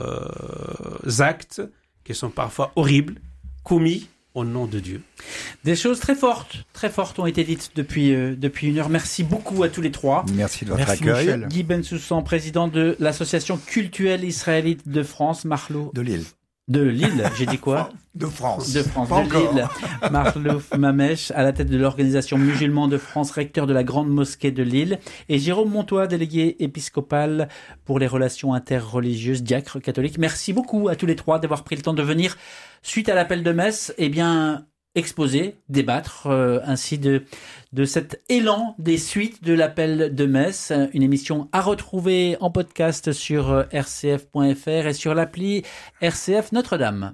euh, actes qui sont parfois horribles, commis au nom de Dieu. Des choses très fortes, très fortes ont été dites depuis, euh, depuis une heure. Merci beaucoup à tous les trois. Merci de votre Merci accueil. Michel. Guy Bensoussan, président de l'Association cultuelle israélite de France, Marlouf. De Lille. De Lille, j'ai dit quoi? De France. De France, Pas de encore. Lille. Marlouf Mamèche, à la tête de l'Organisation musulmane de France, recteur de la Grande Mosquée de Lille. Et Jérôme Montois, délégué épiscopal pour les relations interreligieuses, diacre catholique. Merci beaucoup à tous les trois d'avoir pris le temps de venir, suite à l'appel de messe, eh bien, exposer, débattre euh, ainsi de, de cet élan des suites de l'appel de messe. Une émission à retrouver en podcast sur euh, r c f point f r et sur l'appli R C F Notre-Dame.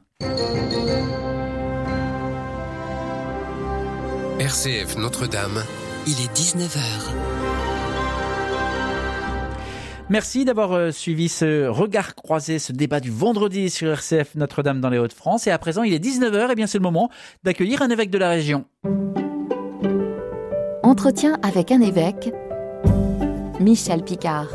R C F Notre-Dame, il est dix-neuf heures. Merci d'avoir suivi ce regard croisé, ce débat du vendredi sur R C F Notre-Dame dans les Hauts-de-France. Et à présent, il est dix-neuf heures, et bien c'est le moment d'accueillir un évêque de la région. Entretien avec un évêque, Michel Picard.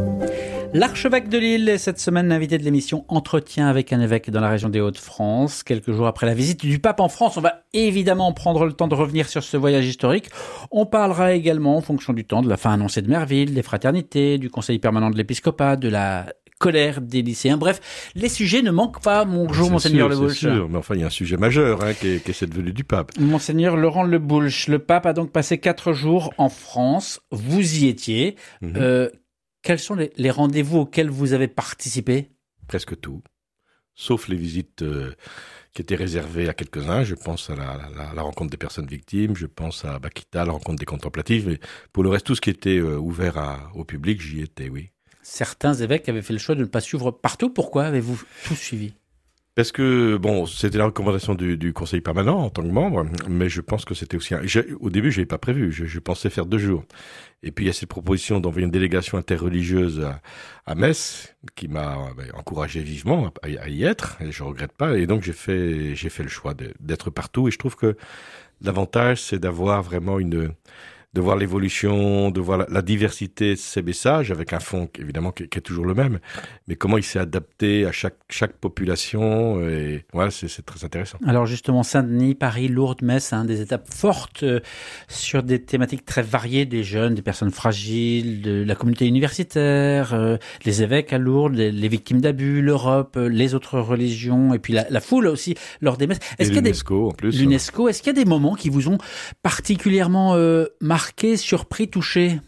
L'archevêque de Lille est cette semaine l'invité de l'émission Entretien avec un évêque dans la région des Hauts-de-France. Quelques jours après la visite du pape en France, on va évidemment prendre le temps de revenir sur ce voyage historique. On parlera également, en fonction du temps, de la fin annoncée de Merville, des fraternités, du conseil permanent de l'épiscopat, de la colère des lycéens. Bref, les sujets ne manquent pas. Bonjour, Monseigneur Le Boulch. C'est sûr, mais enfin, il y a un sujet majeur hein, qui, est, qui est cette venue du pape. Monseigneur Laurent Le Boulch, le pape a donc passé quatre jours en France. Vous y étiez. Mm-hmm. Euh, Quels sont les, les rendez-vous auxquels vous avez participé? Presque tout, sauf les visites euh, qui étaient réservées à quelques-uns. Je pense à la, la, la rencontre des personnes victimes, je pense à Bakita, la rencontre des contemplatifs. Mais pour le reste, tout ce qui était euh, ouvert à, au public, j'y étais, oui. Certains évêques avaient fait le choix de ne pas suivre partout. Pourquoi avez-vous tout suivi? Parce que, bon, c'était la recommandation du, du conseil permanent en tant que membre, mais je pense que c'était aussi... Un... Au début, je n'avais pas prévu, je, je pensais faire deux jours. Et puis, il y a cette proposition d'envoyer une délégation interreligieuse à, à Metz, qui m'a ben, encouragé vivement à, à y être, et je ne regrette pas. Et donc, j'ai fait, j'ai fait le choix de, d'être partout. Et je trouve que l'avantage, c'est d'avoir vraiment une... de voir l'évolution, de voir la, la diversité de ces messages, avec un fond évidemment qui, qui est toujours le même, mais comment il s'est adapté à chaque, chaque population, et voilà, c'est, c'est très intéressant. Alors justement, Saint-Denis, Paris, Lourdes, Metz, hein, des étapes fortes euh, sur des thématiques très variées, des jeunes, des personnes fragiles, de la communauté universitaire, euh, les évêques à Lourdes, les, les victimes d'abus, l'Europe, euh, les autres religions, et puis la, la foule aussi lors des messes. Est-ce et qu'il l'UNESCO y a des... en plus. L'UNESCO, hein. Est-ce qu'il y a des moments qui vous ont particulièrement euh, marqué, surpris, touché?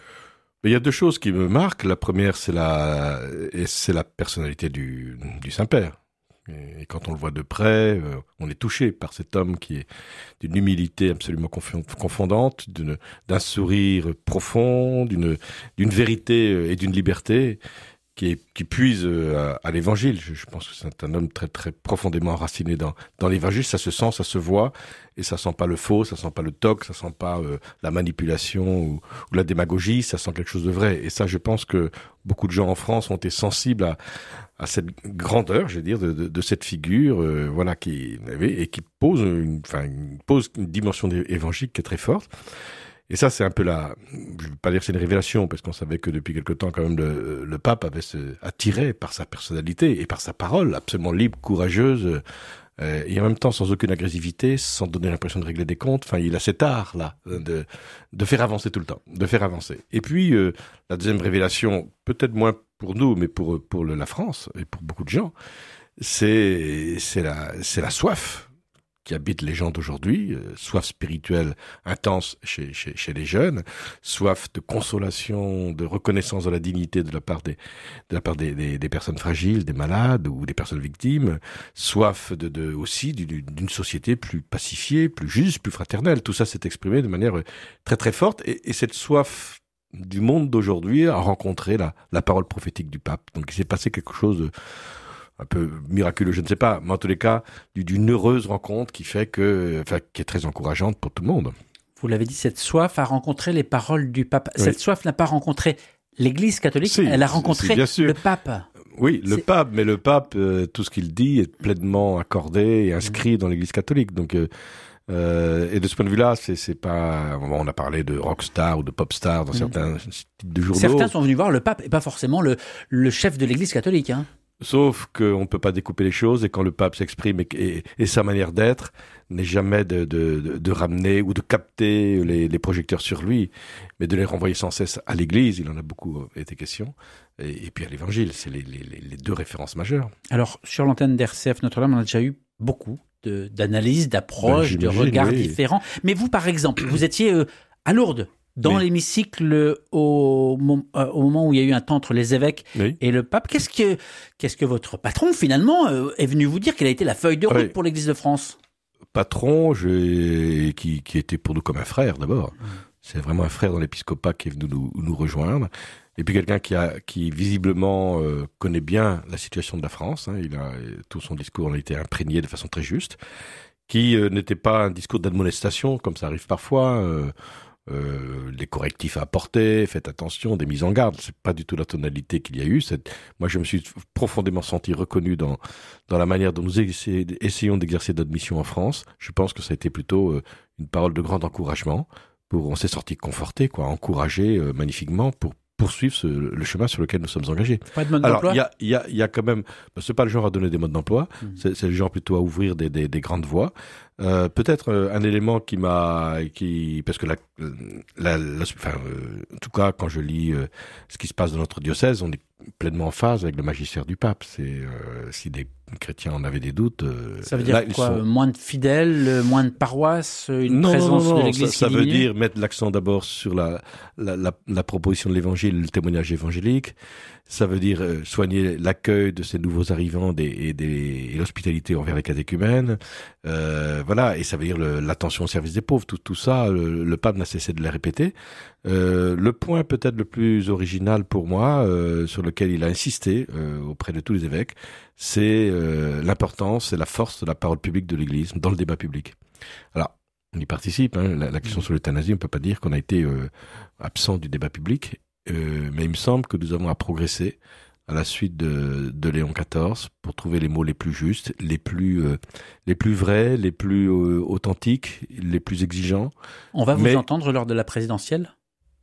Il y a deux choses qui me marquent. La première, c'est la, c'est la personnalité du, du Saint-Père. Et quand on le voit de près, on est touché par cet homme qui est d'une humilité absolument confondante, d'une, d'un sourire profond, d'une, d'une vérité et d'une liberté. qui, est, qui puise à, à l'Évangile. Je, je pense que c'est un homme très très profondément enraciné dans dans l'Évangile. Ça se sent, ça se voit, et ça sent pas le faux, ça sent pas le toc, ça sent pas euh, la manipulation ou, ou la démagogie. Ça sent quelque chose de vrai. Et ça, je pense que beaucoup de gens en France ont été sensibles à à cette grandeur, je vais dire, de, de, de cette figure, euh, voilà, qui et qui pose une, enfin, une, pose une dimension évangélique qui est très forte. Et ça, c'est un peu la, je ne veux pas dire que c'est une révélation, parce qu'on savait que depuis quelque temps, quand même, le, le pape avait se, attiré par sa personnalité et par sa parole absolument libre, courageuse, euh, et en même temps sans aucune agressivité, sans donner l'impression de régler des comptes. Enfin, il a cet art-là de, de faire avancer tout le temps, de faire avancer. Et puis, euh, la deuxième révélation, peut-être moins pour nous, mais pour, pour le, la France et pour beaucoup de gens, c'est, c'est la, c'est la soif qui habite les gens d'aujourd'hui, euh, soif spirituelle intense chez, chez, chez les jeunes, soif de consolation, de reconnaissance de la dignité de la part des, de la part des, des, des personnes fragiles, des malades ou des personnes victimes, soif de, de aussi d'une, d'une société plus pacifiée, plus juste, plus fraternelle. Tout ça s'est exprimé de manière très très forte, et, et cette soif du monde d'aujourd'hui a rencontré la, la parole prophétique du pape. Donc il s'est passé quelque chose de un peu miraculeux, je ne sais pas, mais en tous les cas, d'une heureuse rencontre qui fait que, enfin, qui est très encourageante pour tout le monde. Vous l'avez dit, cette soif a rencontré les paroles du pape. Oui. Cette soif n'a pas rencontré l'Église catholique, Si, elle a rencontré si, si, le pape. Oui, le C'est... pape, mais le pape, euh, tout ce qu'il dit est pleinement accordé et inscrit mmh. dans l'Église catholique. Donc, euh, euh, et de ce point de vue-là, c'est, c'est pas. On a parlé de rockstar ou de popstar dans mmh. certains types de journaux. Certains sont venus voir le pape et pas forcément le, le chef de l'Église catholique, hein. Sauf qu'on ne peut pas découper les choses, et quand le pape s'exprime et, et, et sa manière d'être n'est jamais de, de, de, de ramener ou de capter les, les projecteurs sur lui, mais de les renvoyer sans cesse à l'Église. Il en a beaucoup été question. Et, et puis à l'Évangile, c'est les, les, les deux références majeures. Alors, sur l'antenne d'R C F Notre-Dame, on a déjà eu beaucoup de, d'analyses, d'approches, ben, de regards oui. différents. Mais vous, par exemple, vous étiez euh, à Lourdes. Dans oui. l'hémicycle, au, euh, au moment où il y a eu un temps entre les évêques oui. et le pape, qu'est-ce que, qu'est-ce que votre patron, finalement, euh, est venu vous dire? Quelle a été la feuille de route oui. pour l'Église de France? Patron, je, qui, qui était pour nous comme un frère, d'abord. Mmh. C'est vraiment un frère dans l'épiscopat qui est venu nous, nous rejoindre. Et puis quelqu'un qui, a, qui visiblement euh, connaît bien la situation de la France. Hein. Il a, tout son discours a été imprégné de façon très juste. Qui euh, n'était pas un discours d'admonestation, comme ça arrive parfois. Euh, Euh, les correctifs à apporter, faites attention, des mises en garde. C'est pas du tout la tonalité qu'il y a eu. C'est... Moi, je me suis profondément senti reconnu dans dans la manière dont nous essayons, essayons d'exercer notre mission en France. Je pense que ça a été plutôt euh, une parole de grand encouragement. Pour, on s'est sorti conforté, quoi, encouragé euh, magnifiquement pour poursuivre ce, le chemin sur lequel nous sommes engagés. Pas de mode Alors, d'emploi. il y a, il y a, il y a quand même. Ben, c'est pas le genre à donner des modes d'emploi. Mmh. C'est, c'est le genre plutôt à ouvrir des, des, des grandes voies. Euh, peut-être euh, un élément qui m'a, qui, parce que la, la, la enfin, euh, en tout cas, quand je lis euh, ce qui se passe dans notre diocèse, on est pleinement en phase avec le magistère du pape. C'est euh, si des chrétiens en avaient des doutes. Euh, ça veut dire là, quoi sont... Moins de fidèles, moins de paroisses, une non, présence non, non, de l'Église ça, qui ça veut diminue. dire mettre l'accent d'abord sur la, la, la, la proposition de l'Évangile, le témoignage évangélique. Ça veut dire euh, soigner l'accueil de ces nouveaux arrivants des, et, des, et l'hospitalité envers les catéchumènes. Euh, voilà, et ça veut dire le, l'attention au service des pauvres. Tout, tout ça, le, le pape n'a cessé de le répéter. Euh, le point peut-être le plus original pour moi, euh, sur lequel il a insisté euh, auprès de tous les évêques, c'est euh, l'importance et la force de la parole publique de l'Église dans le débat public. Alors, on y participe. Hein, la, la question sur l'euthanasie, on ne peut pas dire qu'on a été euh, absent du débat public. Euh, mais il me semble que nous avons à progresser à la suite de, de Léon quatorze pour trouver les mots les plus justes, les plus, euh, les plus vrais, les plus euh, authentiques, les plus exigeants. On va vous mais, entendre lors de la présidentielle ?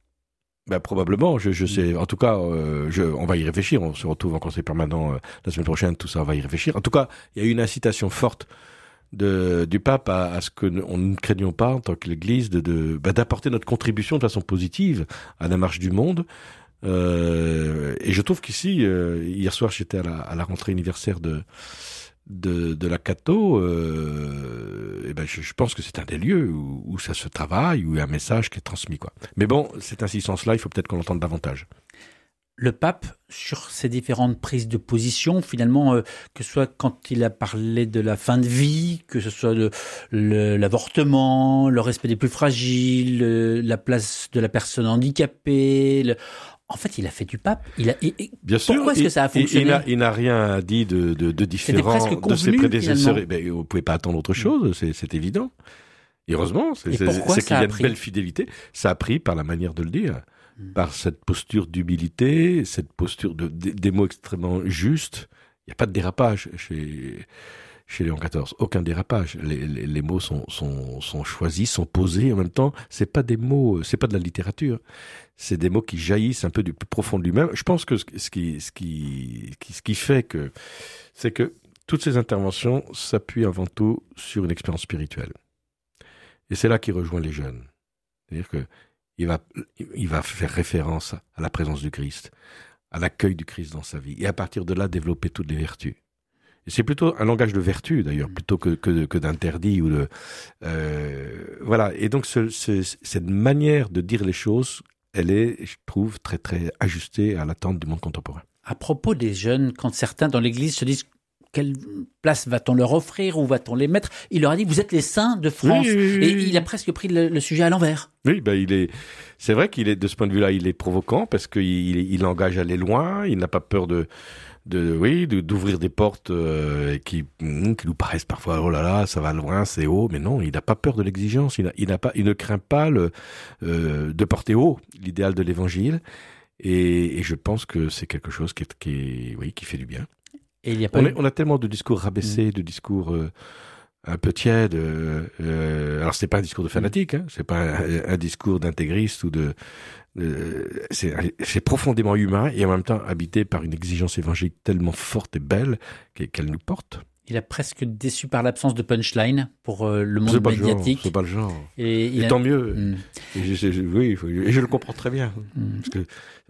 Ben, probablement, je, je sais. En tout cas, euh, je, on va y réfléchir. On se retrouve en conseil permanent euh, la semaine prochaine. Tout ça, on va y réfléchir. En tout cas, il y a eu une incitation forte de, du pape à, à ce que nous ne craignions pas en tant que l'Église de, de bah, d'apporter notre contribution de façon positive à la marche du monde. Euh, et je trouve qu'ici, euh, hier soir, j'étais à la, à la rentrée anniversaire de de, de la Cato. Euh, et ben, je, je pense que c'est un des lieux où, où ça se travaille, où il y a un message qui est transmis, quoi. Mais bon, cette insistance-là, il faut peut-être qu'on l'entende davantage. Le pape, sur ses différentes prises de position, finalement, euh, que ce soit quand il a parlé de la fin de vie, que ce soit le, le, l'avortement, le respect des plus fragiles, le, la place de la personne handicapée, le... En fait, il a fait du pape. Il a, et, et Bien sûr. Pourquoi est-ce que ça a fonctionné? Il, il, il n'a rien dit de, de, de différent convenu, de ses prédécesseurs. Ben, vous ne pouvez pas attendre autre chose, c'est, c'est évident. Et heureusement, c'est, c'est, c'est qu'il y a une belle fidélité. Ça a pris par la manière de le dire, mmh. par cette posture d'humilité, cette posture de, de des mots extrêmement justes. Il n'y a pas de dérapage chez, chez Léon quatorze. Aucun dérapage. Les, les, les mots sont, sont, sont choisis, sont posés. En même temps, c'est pas des mots, c'est pas de la littérature. C'est des mots qui jaillissent un peu du plus profond de lui-même. Je pense que ce qui, ce qui, ce qui fait que, c'est que toutes ces interventions s'appuient avant tout sur une expérience spirituelle. Et c'est là qu'il rejoint les jeunes. C'est-à-dire que il va, il va faire référence à la présence du Christ, à l'accueil du Christ dans sa vie, et à partir de là développer toutes les vertus. Et c'est plutôt un langage de vertu d'ailleurs, plutôt que que, que d'interdit ou de euh, voilà. Et donc ce, ce, cette manière de dire les choses, elle est, je trouve, très très ajustée à l'attente du monde contemporain. À propos des jeunes, quand certains dans l'Église se disent quelle place va-t-on leur offrir, où va-t-on les mettre, il leur a dit vous êtes les saints de France. Oui, oui, oui. Et il a presque pris le, le sujet à l'envers. Oui, ben il est. C'est vrai qu'il est de ce point de vue-là, il est provoquant parce qu'il il engage à aller loin. Il n'a pas peur de. De, oui, de, d'ouvrir des portes euh, qui, qui nous paraissent parfois oh là là, ça va loin, c'est haut, mais non, il n'a pas peur de l'exigence, il, a, il, n'a pas, il ne craint pas le, euh, de porter haut l'idéal de l'Évangile, et, et je pense que c'est quelque chose qui, est, qui, est, oui, qui fait du bien. Et il y a pas on, eu... est, on a tellement de discours rabaissés, mmh. de discours euh, un peu tièdes. Euh, alors c'est pas un discours de fanatique, hein, c'est pas un, un discours d'intégriste ou de Euh, c'est, c'est profondément humain et en même temps habité par une exigence évangélique tellement forte et belle qu'elle nous porte. Il a presque déçu par l'absence de punchline pour euh, le monde c'est pas médiatique. Le genre, c'est pas le genre. Et, et a... tant mieux. Mm. Et je, je, oui, et je le comprends très bien. Mm. Parce que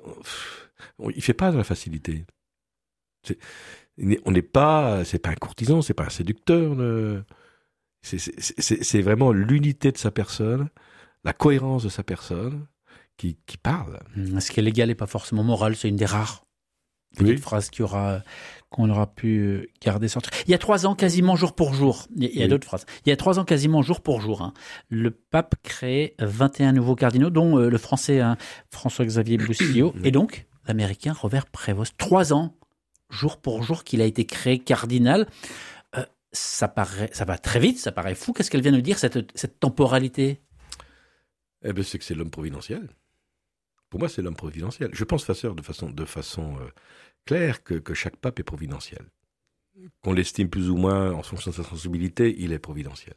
on, il fait pas de la facilité. C'est, on n'est pas, c'est pas un courtisan, c'est pas un séducteur. Le, c'est, c'est, c'est, c'est vraiment l'unité de sa personne, la cohérence de sa personne. Qui, qui parle. Ce qui est légal et pas forcément moral, c'est une des rares oui. phrases qu'il y aura, qu'on aura pu garder sortir. Il y a trois ans, quasiment jour pour jour, il y a oui. d'autres phrases. Il y a trois ans, quasiment jour pour jour, hein, le pape crée vingt et un nouveaux cardinaux, dont euh, le français hein, François-Xavier Boussillot, et donc l'américain Robert Prévost. Trois ans, jour pour jour, qu'il a été créé cardinal. Euh, ça paraît, ça va très vite, ça paraît fou. Qu'est-ce qu'elle vient de dire, cette, cette temporalité ? Eh bien, c'est que c'est l'homme providentiel. Pour moi, c'est l'homme providentiel. Je pense, Vasseur, de façon, de façon euh, claire, que, que chaque pape est providentiel. Qu'on l'estime plus ou moins en fonction de sa sensibilité, il est providentiel.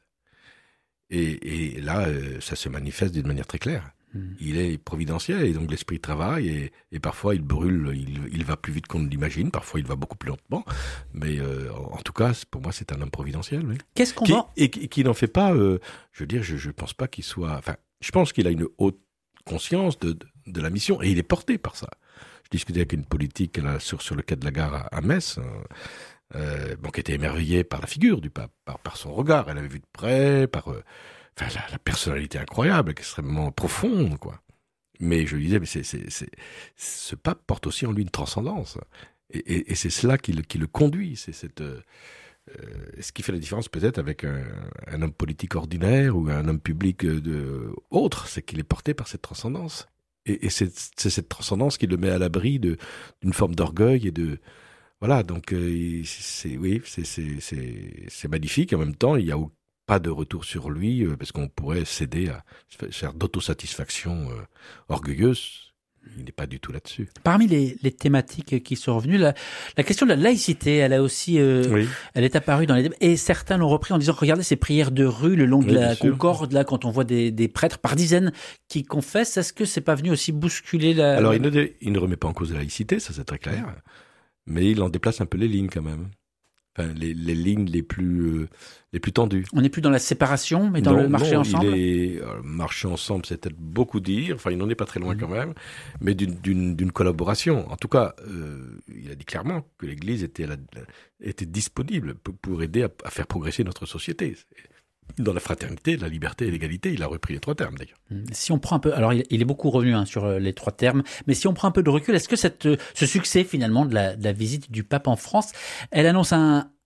Et, et là, euh, ça se manifeste d'une manière très claire. Mmh. Il est providentiel et donc l'esprit travaille et, et parfois il brûle, il, il va plus vite qu'on ne l'imagine, parfois il va beaucoup plus lentement. Mais euh, en, en tout cas, pour moi, c'est un homme providentiel. Oui. Qu'est-ce qu'on qui, va... Et qui, qui n'en fait pas, euh, je veux dire, je ne pense pas qu'il soit... Enfin, je pense qu'il a une haute conscience de, de, de la mission et il est porté par ça. Je discutais avec une politique là, sur, sur le quai de la gare à, à Metz, euh, bon, qui était émerveillée par la figure du pape, par, par son regard. Elle avait vu de près, par euh, enfin, la, la personnalité incroyable, extrêmement profonde, quoi. Mais je lui disais, mais c'est, c'est, c'est, ce pape porte aussi en lui une transcendance. Et, et, et c'est cela qui le, qui le conduit. C'est cette... Euh, Euh, ce qui fait la différence peut-être avec un, un homme politique ordinaire ou un homme public de, autre, c'est qu'il est porté par cette transcendance. Et, et c'est, c'est cette transcendance qui le met à l'abri de, d'une forme d'orgueil et de... Voilà, donc euh, c'est, oui, c'est, c'est, c'est, c'est magnifique. En même temps, il n'y a pas de retour sur lui euh, parce qu'on pourrait céder à faire d'autosatisfaction euh, orgueilleuse. Il n'est pas du tout là-dessus. Parmi les, les thématiques qui sont revenues, la, la question de la laïcité, elle a aussi, euh, oui. elle est apparue dans les débats. Et certains l'ont repris en disant, regardez ces prières de rue le long de oui, la Concorde, là, quand on voit des, des prêtres par dizaines qui confessent, est-ce que c'est pas venu aussi bousculer la... Alors, il ne, il ne remet pas en cause la laïcité, ça c'est très clair, mais il en déplace un peu les lignes quand même. Enfin, les, les lignes les plus, euh, les plus tendues. On n'est plus dans la séparation, mais dans non, le marcher non, ensemble. Il est, euh, marcher ensemble, c'est peut-être beaucoup dire. Enfin, il n'en est pas très loin mmh. quand même, mais d'une, d'une, d'une collaboration. En tout cas, euh, il a dit clairement que l'Église était, la, était disponible pour, pour aider à, à faire progresser notre société. Dans la fraternité, la liberté et l'égalité, il a repris les trois termes d'ailleurs. Si on prend un peu, alors il, il est beaucoup revenu hein, sur les trois termes, mais si on prend un peu de recul, est-ce que cette, ce succès finalement de la, de la visite du pape en France, elle annonce un,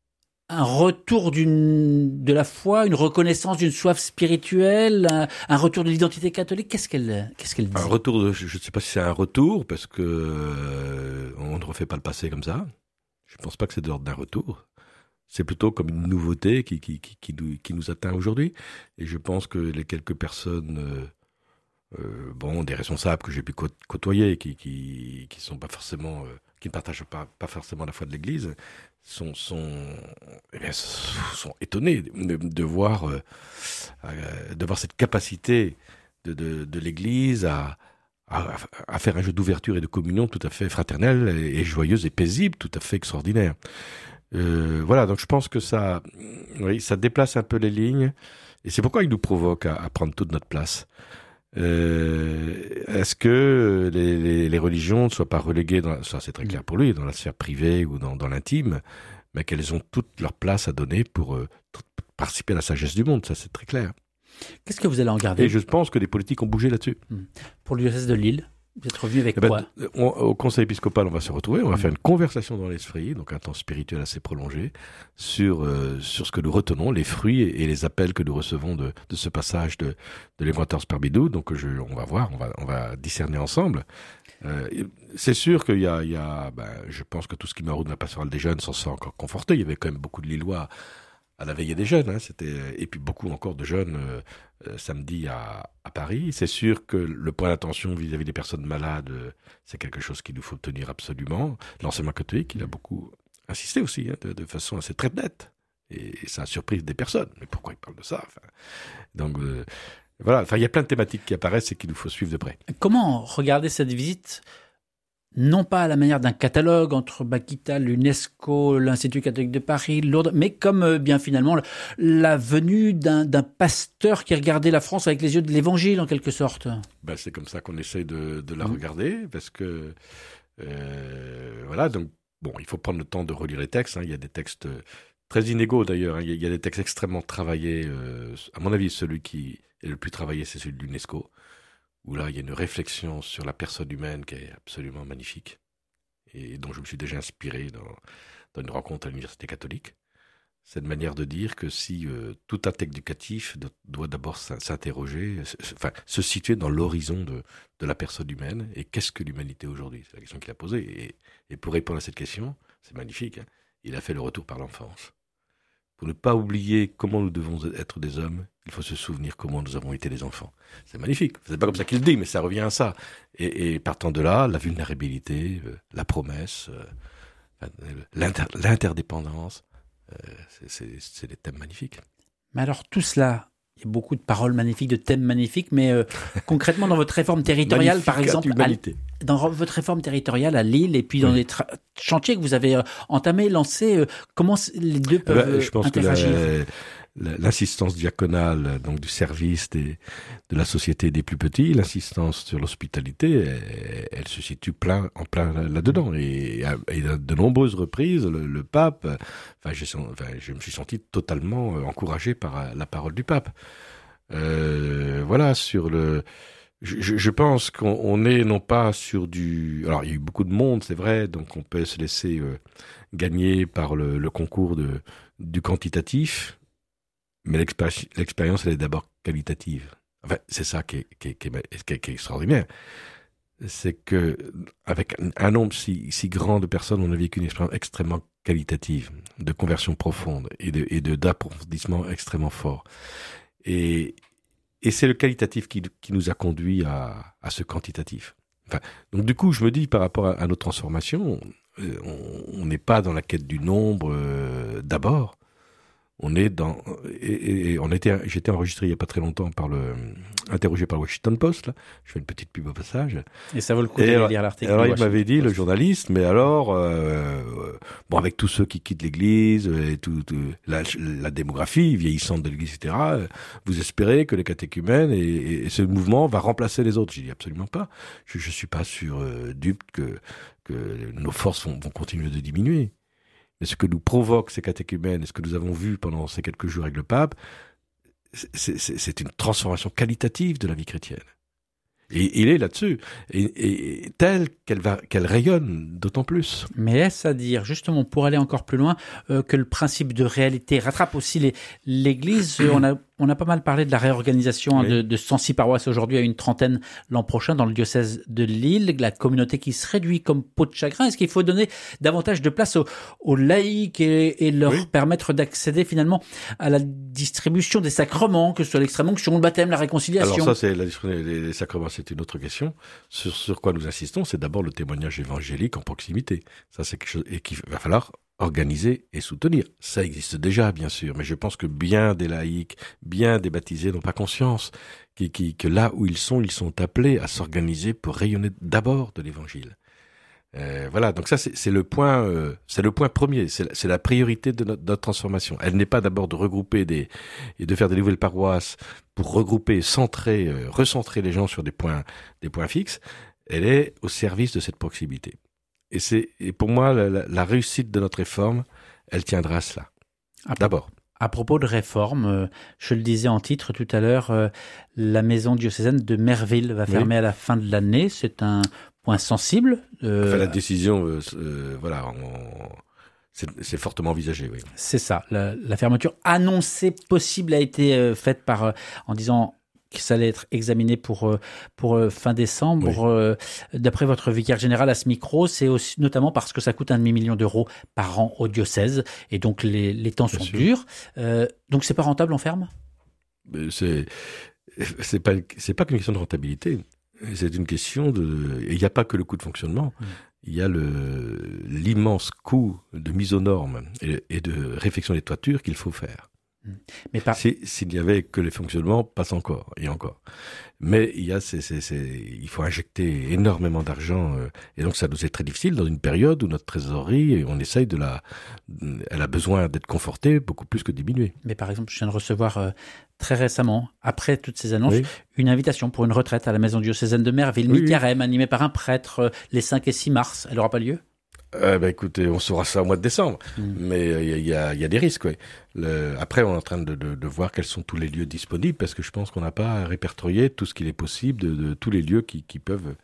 un retour d'une, de la foi, une reconnaissance d'une soif spirituelle, un, un retour de l'identité catholique. Qu'est-ce qu'elle, qu'est-ce qu'elle dit? Un retour, de, je ne sais pas si c'est un retour, parce que euh, on ne refait pas le passé comme ça. Je ne pense pas que c'est de l'ordre d'un retour. C'est plutôt comme une nouveauté qui, qui, qui, qui, nous, qui nous atteint aujourd'hui. Et je pense que les quelques personnes, euh, euh, bon, des responsables que j'ai pu côtoyer, qui qui qui sont pas forcément, euh, qui ne partagent pas, pas forcément la foi de l'Église, sont sont eh bien, sont étonnés de, de voir euh, de voir cette capacité de de, de l'Église à À, à faire un jeu d'ouverture et de communion tout à fait fraternel et, et joyeuse et paisible, tout à fait extraordinaire. Euh, voilà, donc je pense que ça, oui, ça déplace un peu les lignes, et c'est pourquoi il nous provoque à, à prendre toute notre place. Euh, est-ce que les, les, les religions ne soient pas reléguées, dans, ça c'est très clair pour lui, dans la sphère privée ou dans, dans l'intime, mais qu'elles ont toute leur place à donner pour euh, participer à la sagesse du monde, ça c'est très clair. Qu'est-ce que vous allez en garder? Et je pense que les politiques ont bougé là-dessus. Pour l'U S S de Lille, vous êtes revenu avec eh ben, quoi? on, Au conseil épiscopal, on va se retrouver, on va mmh. faire une conversation dans l'esprit, donc un temps spirituel assez prolongé, sur euh, sur ce que nous retenons, les fruits et, et les appels que nous recevons de, de ce passage de, de l'Évangile Sparbidou. Donc je, on va voir, on va, on va discerner ensemble. Euh, c'est sûr qu'il y a, il y a ben, je pense que tout ce qui m'arrive de la pastorale des jeunes s'en sent encore conforté. Il y avait quand même beaucoup de Lillois à la veillée des jeunes, hein, c'était, et puis beaucoup encore de jeunes euh, euh, samedi à, à Paris. C'est sûr que le point d'attention vis-à-vis des personnes malades, euh, c'est quelque chose qu'il nous faut tenir absolument. L'enseignement catholique, il a beaucoup insisté aussi, hein, de, de façon assez très nette, et, et ça a surpris des personnes. Mais pourquoi il parle de ça? Enfin, donc euh, voilà, enfin il y a plein de thématiques qui apparaissent et qu'il nous faut suivre de près. Comment regarder cette visite? Non pas à la manière d'un catalogue entre Bakita, l'UNESCO, l'Institut catholique de Paris, Lourdes, mais comme euh, bien finalement la venue d'un, d'un pasteur qui regardait la France avec les yeux de l'Évangile en quelque sorte. Ben, c'est comme ça qu'on essaie de, de la mmh. regarder, parce que euh, voilà, donc bon, il faut prendre le temps de relire les textes. Hein. Il y a des textes très inégaux d'ailleurs. Hein. Il y a des textes extrêmement travaillés. Euh, à mon avis, celui qui est le plus travaillé, c'est celui de l'UNESCO, où là, il y a une réflexion sur la personne humaine qui est absolument magnifique, et dont je me suis déjà inspiré dans, dans une rencontre à l'Université catholique. Cette manière de dire que si euh, tout acte éducatif doit d'abord s'interroger, enfin, se situer dans l'horizon de, de la personne humaine, et qu'est-ce que l'humanité aujourd'hui? C'est la question qu'il a posée, et, et pour répondre à cette question, c'est magnifique, hein, il a fait le retour par l'enfance. Pour ne pas oublier comment nous devons être des hommes, il faut se souvenir comment nous avons été des enfants. C'est magnifique. C'est pas comme ça qu'il le dit, mais ça revient à ça. Et, et partant de là, la vulnérabilité, euh, la promesse, euh, l'inter, l'interdépendance, euh, c'est, c'est, c'est des thèmes magnifiques. Mais alors tout cela, il y a beaucoup de paroles magnifiques, de thèmes magnifiques, mais euh, concrètement dans votre réforme territoriale, par exemple, à, dans votre réforme territoriale à Lille, et puis dans oui. les tra- chantiers que vous avez euh, entamés, lancés, euh, comment les deux peuvent ben, je pense interagir? Que la, l'assistance diaconale, donc du service des, de la société des plus petits, l'assistance sur l'hospitalité, elle, elle se situe plein, en plein là-dedans. Et, et à de nombreuses reprises, le, le pape, enfin, j'ai, enfin, je me suis senti totalement encouragé par la parole du pape. Euh, voilà, sur le... Je, je pense qu'on on est non pas sur du... Alors, il y a eu beaucoup de monde, c'est vrai, donc on peut se laisser euh, gagner par le, le concours de, du quantitatif, mais l'expérience, l'expérience, elle est d'abord qualitative. Enfin, c'est ça qui est, qui est, qui est, qui est, qui est extraordinaire. C'est que avec un nombre si, si grand de personnes, on a vécu une expérience extrêmement qualitative, de conversion profonde et, de, et de, d'approfondissement extrêmement fort. Et, et c'est le qualitatif qui, qui nous a conduit à, à ce quantitatif. Enfin, donc du coup, je me dis, par rapport à, à nos transformations, on n'est pas dans la quête du nombre euh, d'abord. On est dans et, et, et on était j'étais enregistré il y a pas très longtemps par le interrogé par le Washington Post là. Je fais une petite pub au passage. Et ça vaut le coup de lire l'article. Alors il m'avait dit, le journaliste, mais alors euh, bon, avec tous ceux qui quittent l'Église et tout, tout la, la démographie vieillissante de l'Église, et cetera. Vous espérez que les catéchumènes et, et, et ce mouvement va remplacer les autres? J'ai dit absolument pas. Je je suis pas sûr euh, dupe que que nos forces vont, vont continuer de diminuer. Mais ce que nous provoquent ces catéchumènes et ce que nous avons vu pendant ces quelques jours avec le pape, c'est, c'est, c'est une transformation qualitative de la vie chrétienne. Et il est là-dessus, et, et telle qu'elle va, qu'elle rayonne d'autant plus. Mais est-ce à dire, justement, pour aller encore plus loin, euh, que le principe de réalité rattrape aussi les, l'Église. On a, on a pas mal parlé de la réorganisation oui. hein, de, de cent six paroisses aujourd'hui à une trentaine l'an prochain dans le diocèse de Lille, la communauté qui se réduit comme peau de chagrin. Est-ce qu'il faut donner davantage de place aux, aux laïcs et, et leur oui. permettre d'accéder finalement à la distribution des sacrements, que ce soit l'extrême-onction, le baptême, la réconciliation? Alors ça, c'est la distribution des sacrements. C'est une autre question. Sur, sur quoi nous insistons, c'est d'abord le témoignage évangélique en proximité. Ça, c'est quelque chose et qu'il va falloir organiser et soutenir. Ça existe déjà, bien sûr, mais je pense que bien des laïcs, bien des baptisés n'ont pas conscience qui, qui, que là où ils sont, ils sont appelés à s'organiser pour rayonner d'abord de l'évangile. Euh, voilà, donc ça c'est, c'est le point, euh, c'est le point premier, c'est la, c'est la priorité de notre, notre transformation. Elle n'est pas d'abord de regrouper des et de faire des nouvelles paroisses pour regrouper, centrer, euh, recentrer les gens sur des points, des points fixes. Elle est au service de cette proximité. Et c'est, et pour moi, la, la, la réussite de notre réforme, elle tiendra à cela. À d'abord. À propos de réforme, euh, je le disais en titre tout à l'heure, euh, la maison diocésaine de Merville va fermer oui. à la fin de l'année. C'est un point sensible. Euh, enfin, la décision, euh, euh, voilà, on, c'est, c'est fortement envisagé, oui. C'est ça. La, la fermeture annoncée possible a été euh, faite par, euh, en disant que ça allait être examiné pour, euh, pour euh, fin décembre. Oui. Euh, d'après votre vicaire général à ce micro, c'est aussi notamment parce que ça coûte un demi-million d'euros par an au diocèse. Et donc, les, les temps Bien sont sûr. durs. Euh, donc, c'est pas rentable, on ferme? C'est, c'est pas, c'est pas qu'une question de rentabilité. C'est une question de... Il n'y a pas que le coût de fonctionnement, mmh. il y a le, l'immense coût de mise aux normes et, et de réfection des toitures qu'il faut faire. Mmh. Mais par... si, s'il n'y avait que les fonctionnements, passe encore, et encore. Mais il y a, c'est, c'est, c'est, il faut injecter énormément d'argent, euh, et donc ça nous est très difficile dans une période où notre trésorerie, on essaye de la... Elle a besoin d'être confortée beaucoup plus que diminuée. Mais par exemple, je viens de recevoir... Euh... très récemment, après toutes ces annonces, oui. une invitation pour une retraite à la maison diocésaine de Merville, oui, mi-carême, oui. animée par un prêtre, euh, les cinq et six mars. Elle n'aura pas lieu? euh, bah, Écoutez, on saura ça au mois de décembre, mm. mais il euh, y, a, y a des risques. Oui. Le, après, on est en train de, de, de voir quels sont tous les lieux disponibles, parce que je pense qu'on n'a pas répertorié tout ce qu'il est possible de, de tous les lieux qui, qui peuvent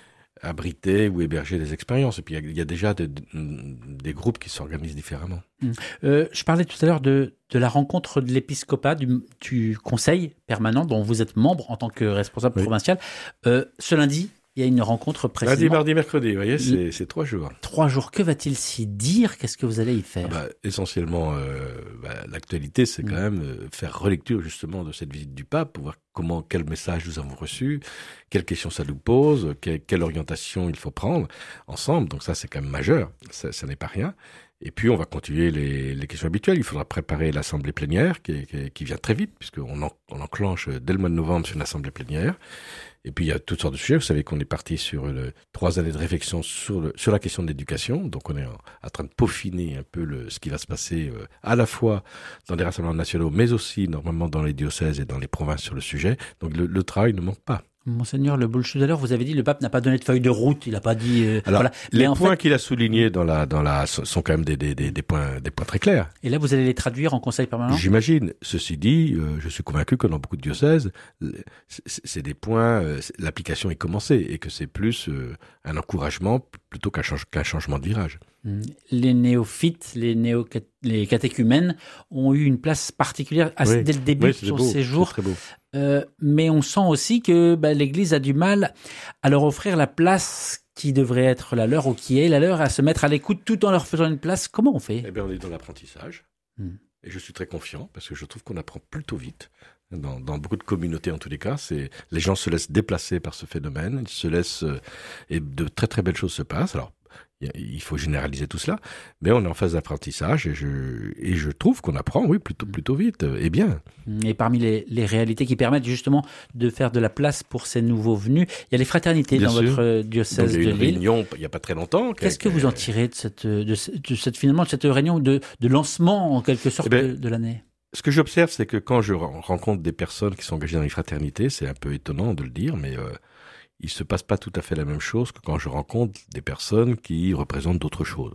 abriter ou héberger des expériences. Et puis, il y, y a déjà de, de, des groupes qui s'organisent différemment. Mmh. Euh, je parlais tout à l'heure de, de la rencontre de l'épiscopat, du, du conseil permanent dont vous êtes membre en tant que responsable oui. provincial. Euh, ce lundi, il y a une rencontre précisément. Lundi, mardi, mercredi, vous voyez, c'est, c'est trois jours. Trois jours. Que va-t-il s'y dire? Qu'est-ce que vous allez y faire? ah bah, Essentiellement, euh, bah, l'actualité, c'est mmh. quand même euh, faire relecture justement de cette visite du pape pour voir comment, quel message nous avons reçu, quelles questions ça nous pose, quelle, quelle orientation il faut prendre ensemble. Donc ça, c'est quand même majeur. Ça, ça n'est pas rien. Et puis, on va continuer les, les questions habituelles. Il faudra préparer l'assemblée plénière qui, qui, qui vient très vite, puisqu'on en, on enclenche dès le mois de novembre sur une assemblée plénière. Et puis, il y a toutes sortes de sujets. Vous savez qu'on est parti sur le, trois années de réflexion sur, le, sur la question de l'éducation. Donc, on est en, en train de peaufiner un peu le, ce qui va se passer euh, à la fois dans les rassemblements nationaux, mais aussi normalement dans les diocèses et dans les provinces sur le sujet. Donc, le, le travail ne manque pas. Monseigneur Le Boulch, tout à l'heure, vous avez dit le pape n'a pas donné de feuille de route, il n'a pas dit... Euh, Alors, voilà. les Mais points fait... qu'il a soulignés dans la, dans la, sont quand même des, des, des, des, points, des points très clairs. Et là, vous allez les traduire en conseil permanent? J'imagine. Ceci dit, euh, je suis convaincu que dans beaucoup de diocèses, c'est, c'est des points, euh, l'application est commencée et que c'est plus euh, un encouragement plutôt qu'un, change, qu'un changement de virage. Les néophytes, les, néo- les catéchumènes ont eu une place particulière à, oui. dès le début oui, de son beau, séjour. Euh, mais on sent aussi que bah, l'Église a du mal à leur offrir la place qui devrait être la leur ou qui est la leur, à se mettre à l'écoute tout en leur faisant une place. Comment on fait? Eh bien, on est dans l'apprentissage. Hmm. Et je suis très confiant parce que je trouve qu'on apprend plutôt vite. Dans, dans beaucoup de communautés, en tous les cas, c'est les gens se laissent déplacer par ce phénomène, ils se laissent euh, et de très très belles choses se passent. Alors, il faut généraliser tout cela, mais on est en phase d'apprentissage et je, et je trouve qu'on apprend, oui, plutôt, plutôt vite et bien. Et parmi les, les réalités qui permettent justement de faire de la place pour ces nouveaux venus, il y a les fraternités bien dans sûr. Votre diocèse de Lille. Il y a eu une réunion il n'y a pas très longtemps. Qu'est-ce que vous en tirez de cette, de, de cette, finalement, de cette réunion de, de lancement, en quelque sorte, eh ben, de, de l'année? Ce que j'observe, c'est que quand je rencontre des personnes qui sont engagées dans les fraternités, c'est un peu étonnant de le dire, mais... Euh, il ne se passe pas tout à fait la même chose que quand je rencontre des personnes qui représentent d'autres choses.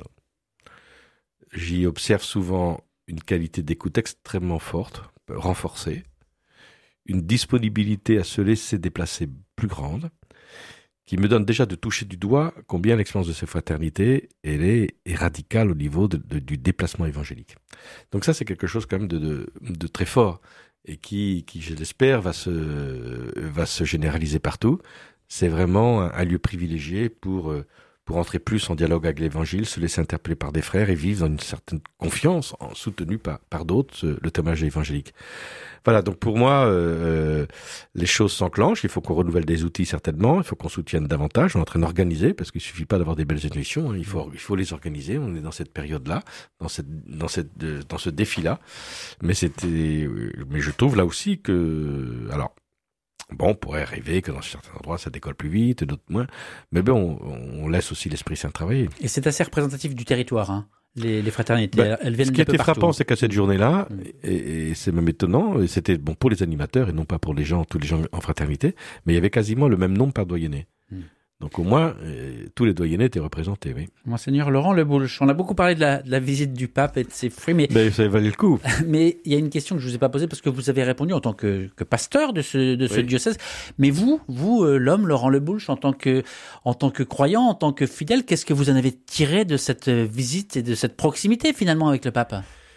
J'y observe souvent une qualité d'écoute extrêmement forte, renforcée, une disponibilité à se laisser déplacer plus grande, qui me donne déjà de toucher du doigt combien l'expérience de ces fraternités elle est, est radicale au niveau de, de, du déplacement évangélique. Donc ça, c'est quelque chose quand même de, de, de très fort et qui, qui je l'espère, va se, va se généraliser partout. C'est vraiment un, un lieu privilégié pour, pour entrer plus en dialogue avec l'Évangile, se laisser interpeller par des frères et vivre dans une certaine confiance, en, soutenu par, par d'autres, le témoignage évangélique. Voilà, donc pour moi, euh, les choses s'enclenchent, il faut qu'on renouvelle des outils certainement, il faut qu'on soutienne davantage, on est en train d'organiser, parce qu'il suffit pas d'avoir des belles intuitions, hein, il faut, il faut les organiser, on est dans cette période-là, dans cette, dans cette, dans ce défi-là, mais c'était, mais je trouve là aussi que, alors, bon, on pourrait rêver que dans certains endroits ça décolle plus vite, d'autres moins, mais bon, on, on laisse aussi l'Esprit Saint travailler. Et c'est assez représentatif du territoire, hein. Les, les fraternités, ben, elles viennent ce qui était frappant, c'est qu'à cette journée-là, mmh. et, et c'est même étonnant, et c'était bon pour les animateurs et non pas pour les gens, tous les gens en fraternité, mais il y avait quasiment le même nombre par doyenné. Mmh. Donc au moins, euh, tous les doyennés étaient représentés, oui. Monseigneur Laurent Leboulch, on a beaucoup parlé de la, de la visite du pape et de ses fruits, mais... Ben, ça valait le coup. Mais il y a une question que je vous ai pas posée parce que vous avez répondu en tant que, que pasteur de ce, de ce oui. diocèse. Mais vous, vous, euh, l'homme, Laurent Leboulch, en tant que, en tant que croyant, en tant que fidèle, qu'est-ce que vous en avez tiré de cette visite et de cette proximité finalement avec le pape ?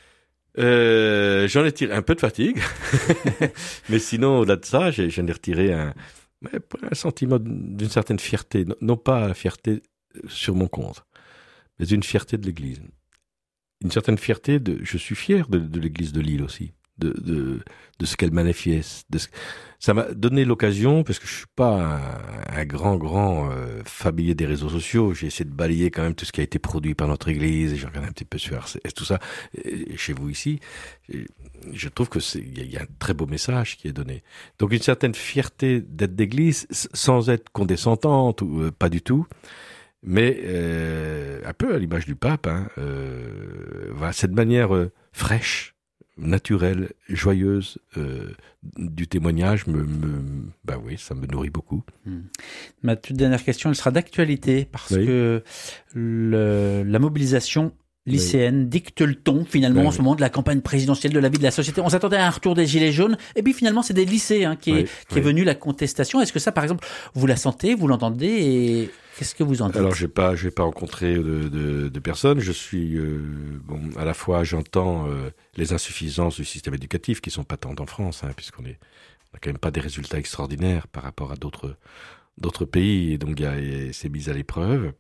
Euh, j'en ai tiré un peu de fatigue, mais sinon, au-delà de ça, j'en ai retiré un, un sentiment d'une certaine fierté, non pas la fierté sur mon compte, mais une fierté de l'Église. Une certaine fierté de, je suis fier de, de l'Église de Lille aussi, de, de, de ce qu'elle manifeste. De ce, ça m'a donné l'occasion, parce que je suis pas un, un grand, grand euh, familier des réseaux sociaux, j'ai essayé de balayer quand même tout ce qui a été produit par notre Église, et j'ai regardé un petit peu sur R C S, tout ça, et chez vous ici, je trouve que c'est, il y, y a un très beau message qui est donné. Donc une certaine fierté d'être d'Église, sans être condescendante, ou euh, pas du tout, mais euh, un peu à l'image du pape, hein, euh, voilà, cette manière euh, fraîche, naturelle, joyeuse euh, du témoignage, me, me, bah oui, ça me nourrit beaucoup. Mmh. Ma toute dernière question, elle sera d'actualité parce oui. que le, la mobilisation lycéenne oui. dicte le ton finalement oui, en ce moment de la campagne présidentielle, de la vie de la société. On s'attendait à un retour des gilets jaunes et puis finalement c'est des lycées hein, qui, est, oui, qui oui. est venu la contestation. Est-ce que ça par exemple vous la sentez, vous l'entendez et qu'est-ce que vous en dites ? Alors j'ai pas j'ai pas rencontré de, de, de personnes. Je suis euh, bon à la fois j'entends euh, les insuffisances du système éducatif qui sont patentes en France hein, puisqu'on est on a quand même pas des résultats extraordinaires par rapport à d'autres d'autres pays et donc il y a c'est mis à l'épreuve.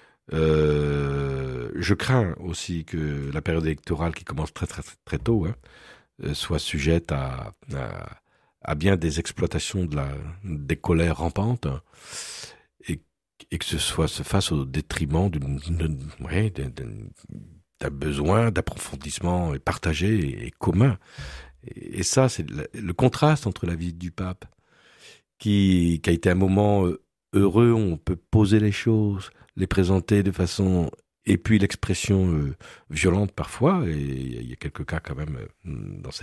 Euh, je crains aussi que la période électorale qui commence très très très tôt hein, soit sujette à, à à bien des exploitations de la des colères rampantes et et que ce soit se fasse au détriment d'une, d'une ouais, d'un, d'un besoin d'approfondissement partagé et, et commun. Et, et ça, c'est le, le contraste entre la vie du pape, qui, qui a été un moment heureux, où on peut poser les choses, les présenter de façon... Et puis l'expression euh, violente parfois, et il y a quelques cas quand même euh, dans cette